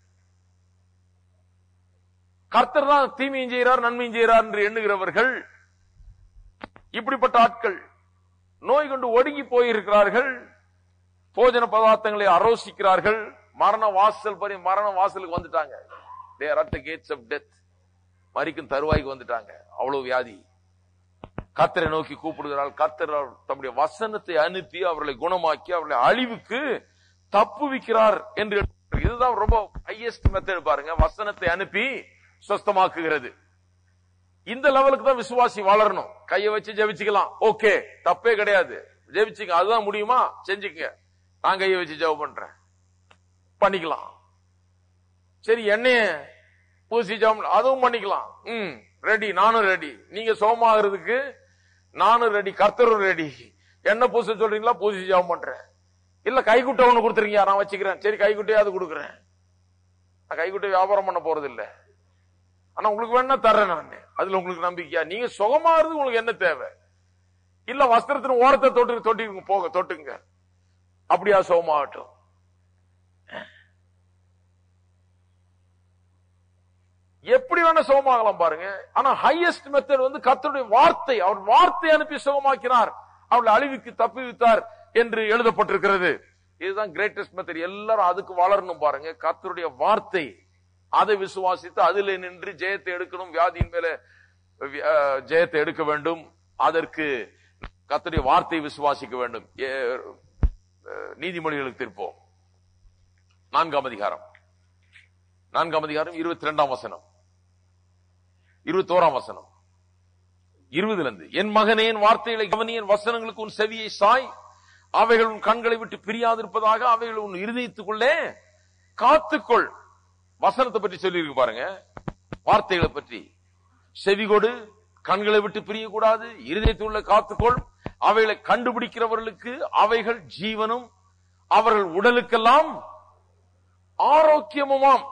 கர்த்தர் தான் தீமையும் செய்கிறார் நன்மையும் செய்கிறார் என்று எண்ணுகிறவர்கள், இப்படிப்பட்ட ஆட்கள் நோய் கொண்டு ஒடுங்கி போயிருக்கிறார்கள். போஜன பதார்த்தங்களை அரோசிக்கிறார்கள். மரண வாசலுக்கு வந்துட்டாங்க. They are at the gates of death. மரிக்கும் தருவாய்க்கு வந்துட்டாங்க. அவ்வளவு வியாதி. கர்த்தரை நோக்கி கூப்பிடுகிறாள். கர்த்தர் தம்முடைய வசனத்தை அனுப்பி அவர்களை குணமாக்கி அவர்களை அழிவுக்கு தப்புவிக்கிறார் என்று. இதுதான் ரொம்ப ஹையஸ்ட் மெத்தட் பாருங்க. வசனத்தை அனுப்பி சுஸ்தமாக்குகிறது. இந்த லெவலுக்கு தான் விசுவாசி வளரணும். கையை வச்சு ஜெபிச்சுக்கலாம், ஓகே, தப்பே கிடையாது, ஜெபிச்சுங்க. அதுதான் முடியுமா, செஞ்சுக்க. நான் கையை வச்சு ஜெபம் பண்றேன், பண்ணிக்கலாம். சரி, எண்ணெய பூசி ஜெபம், அதுவும் பண்ணிக்கலாம். ரெடி, நானும் ரெடி. நீங்க சோமாகிறதுக்கு நானும் ரெடி, கர்த்தரும் ரெடி. என்ன பூச சொல்றீங்களா, பூசி ஜெபம் பண்றேன். இல்ல கைக்குட்டை ஒண்ணு கொடுத்துருங்க, நான் வச்சுக்கிறேன். சரி, கைக்குட்டையாவது கொடுக்குறேன். நான் கைக்குட்டை வியாபாரம் பண்ண போறது இல்ல, ஆனா உங்களுக்கு வேணா தர்றேன் நான். அதுல உங்களுக்கு நம்பிக்கையா? நீங்க சுகமாகிறது உங்களுக்கு என்ன தேவை? இல்ல வஸ்திரத்தின் ஓரத்தை தொட்டுங்க, அப்படியா சுகமாகட்டும். எப்படி வேணா சுகமாகலாம் பாருங்க. ஆனா ஹையஸ்ட் மெத்தட் வந்து கர்த்தருடைய வார்த்தை. அவர் வார்த்தை அனுப்பி சுகமாக்கினார், அவளை அழிவுக்கு தப்புவித்தார் என்று எழுதப்பட்டிருக்கிறது. இதுதான் கிரேட்டஸ்ட் மெத்தட். எல்லாரும் அதுக்கு வளரணும் பாருங்க. கர்த்தருடைய வார்த்தை, அதை விசுவாசித்து அதில் நின்று ஜெயத்தை எடுக்கணும். வியாதியின் மேல ஜெயத்தை எடுக்க வேண்டும். அதற்கு கர்த்தருடைய வார்த்தையை விசுவாசிக்க வேண்டும். நீதிமொழிகளுக்கு திருப்போம். 4ஆம் அதிகாரம் 22ஆம் வசனம், 21ஆம் வசனம், 20 என் மகனே, என் வார்த்தைகளை கவனி, என் வசனங்களுக்கு உன் செவியை சாய். அவைகள் உன் கண்களை விட்டு பிரியாதிருப்பதாக, அவைகள் உன் இருதயத்துக்குள்ளே காத்துக்கொள். வசனத்தை பற்றி சொல்லி இருக்கு பாருங்க. வார்த்தைகளை பற்றி செவிகொடு, கண்களை விட்டு பிரியக்கூடாது, இருதயத்துள்ள காத்துக்கொள். அவைகளை கண்டுபிடிக்கிறவர்களுக்கு அவைகள் ஜீவனும் அவர்கள் உடலுக்கெல்லாம் ஆரோக்கியமுமாம்.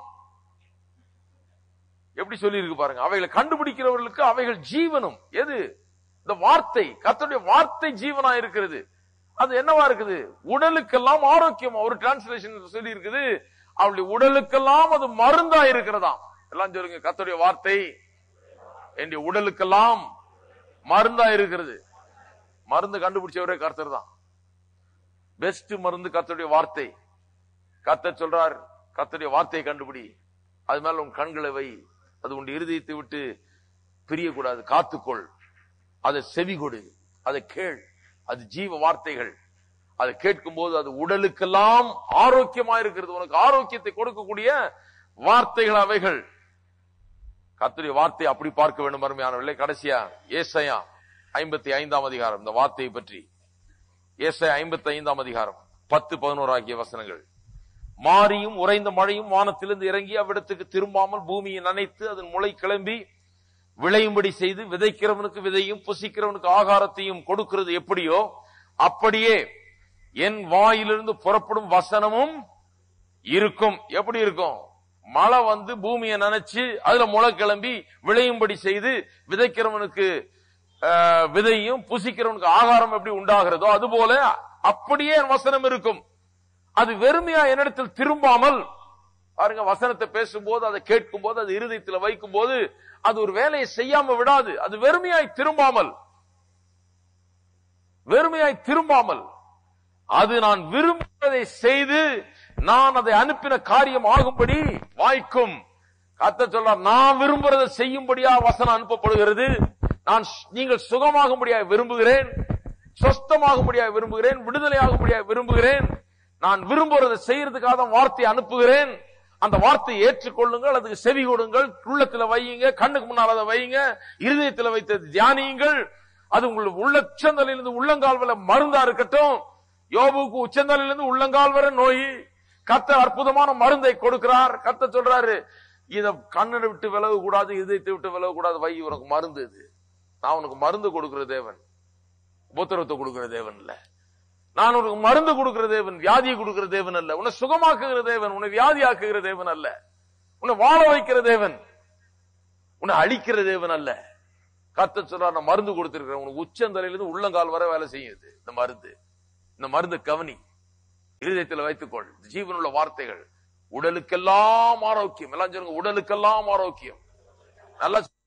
எப்படி சொல்லி இருக்கு பாருங்க. அவைகளை கண்டுபிடிக்கிறவர்களுக்கு அவைகள் ஜீவனும். எது? இந்த வார்த்தை. கர்த்தருடைய வார்த்தை ஜீவனா இருக்கிறது. அது என்னவா இருக்குது? உடலுக்கெல்லாம் ஆரோக்கியம். ஒரு டிரான்ஸ்லேஷன் சொல்லி இருக்குது, அவளுடைய உடலுக்கெல்லாம் அது மருந்தா இருக்கிறதா. எல்லாம் சொல்லுங்க, கர்த்தருடைய வார்த்தை என்னுடைய உடலுக்கெல்லாம் மருந்தா இருக்கிறது. மருந்து கண்டுபிடிச்சவரே கர்த்தர் தான். பெஸ்ட் மருந்து கர்த்தருடைய வார்த்தை. கர்த்தர் சொல்றார், கர்த்தருடைய வார்த்தையை கண்டுபிடி, அது மேல உன் கண்களை வை, அது உன் இருதயத்தை விட்டு பிரியக்கூடாது, காத்துக்கொள். அதை செவி கொடு, அதை கேள். அது ஜீவ வார்த்தைகள். அதை கேட்கும் போது அது உடலுக்கெல்லாம் ஆரோக்கியமா இருக்கிறது. உனக்கு ஆரோக்கியத்தை கொடுக்கக்கூடிய வார்த்தைகள் அவைகள். கர்த்தருடைய வார்த்தை அப்படி பார்க்க வேண்டும் அருமையானவர்களே. கடைசியா ஏசாயா 55ஆம் அதிகாரம், இந்த வார்த்தையை பற்றி. ஏசாயா 55ஆம் அதிகாரம் 10-11 ஆகிய வசனங்கள். மாரியும் உறைந்த மழையும் வானத்திலிருந்து இறங்கி அவ்விடத்துக்கு திரும்பாமல் பூமியை நனைத்து அதன் முளை கிளம்பி விளையும்படி செய்து, விதைக்கிறவனுக்கு விதையும் புசிக்கிறவனுக்கு ஆகாரத்தையும் கொடுக்கிறது எப்படியோ அப்படியே என் வாயிலிருந்து புறப்படும் வசனமும் இருக்கும். எப்படி இருக்கும்? மழை வந்து பூமியை நனைச்சு அதுல முளை கிளம்பி விளையும்படி செய்து, விதைக்கிறவனுக்கு விதையும் புசிக்கிறவனுக்கு ஆகாரம் எப்படி உண்டாகிறதோ அதுபோல அப்படியே என் வசனம் இருக்கும். அது வெறுமையா என்னிடத்தில் திரும்பாமல் பாருங்க. வசனத்தை பேசும்போது, அதை கேட்கும் போது, அது இருதயத்தில் வைக்கும் போது அது ஒரு வேலையை செய்யாம விடாது. அது வெறுமையாய் திரும்பாமல் அது நான் விரும்புவதை செய்து நான் அதை அனுப்பின காரியம் ஆகும்படி வாய்க்கும். கர்த்தர் சொல்றார், நான் விரும்புறதை செய்யும்படியா வசனம் அனுப்பப்படுகிறது. நீங்கள் சுகமாகும்படியாக விரும்புகிறேன், சொஸ்தமாகும்படியாக விரும்புகிறேன், விடுதலையாகும்படியாக விரும்புகிறேன். நான் விரும்புறதை செய்யறதுக்காக தான் வார்த்தையை அனுப்புகிறேன். அந்த வார்த்தையை ஏற்றுக்கொள்ளுங்கள், அதுக்கு செவி கொடுங்கள், உள்ளத்துல வையுங்க, கண்ணுக்கு முன்னால் அதை வையுங்க, இருதயத்தில் வைத்து தியானியுங்கள். அது உங்களுக்கு உச்சந்தலையிலிருந்து உள்ளங்கால் வரை மருந்தா இருக்கட்டும். யோபுக்கு உச்சந்தலையிலிருந்து உள்ளங்கால் வரை நோய். கர்த்தர் அற்புதமான மருந்தை கொடுக்கிறார். கர்த்தர் சொல்றாரு, இத கண்ணை விட்டு விலக கூடாது, இதயத்தை விட்டு விலக கூடாது, வை, உனக்கு மருந்து. இது நான் உனக்கு மருந்து கொடுக்கிற தேவன், உபத்திரவத்தை கொடுக்கிற தேவன் இல்ல. நான் உனக்கு மருந்து கொடுக்கிற தேவன், வியாதியை கொடுக்கிற தேவன் அல்ல. உன்னை சுகமாக்குகிற தேவன், உன்னை வியாதியாக்குகிற தேவன் அல்ல. உன்னை வாழ வைக்கிற தேவன். உன்னை அழிக்கிற தேவன் அல்ல. கர்த்தர் சொல்றார், நான் மருந்து கொடுத்திருக்கிறேன், உனக்கு உச்சந்தலையிலிருந்து உள்ளங்கால் வரை வேலை செய்யுது இந்த மருந்து. இந்த மருந்து கவனி, இருதயத்தில் வைத்துக்கொள். ஜீவனுள்ள வார்த்தைகள். உடலுக்கெல்லாம் ஆரோக்கியம். எல்லாம் சொல்லுங்க, உடலுக்கெல்லாம் ஆரோக்கியம். நல்லா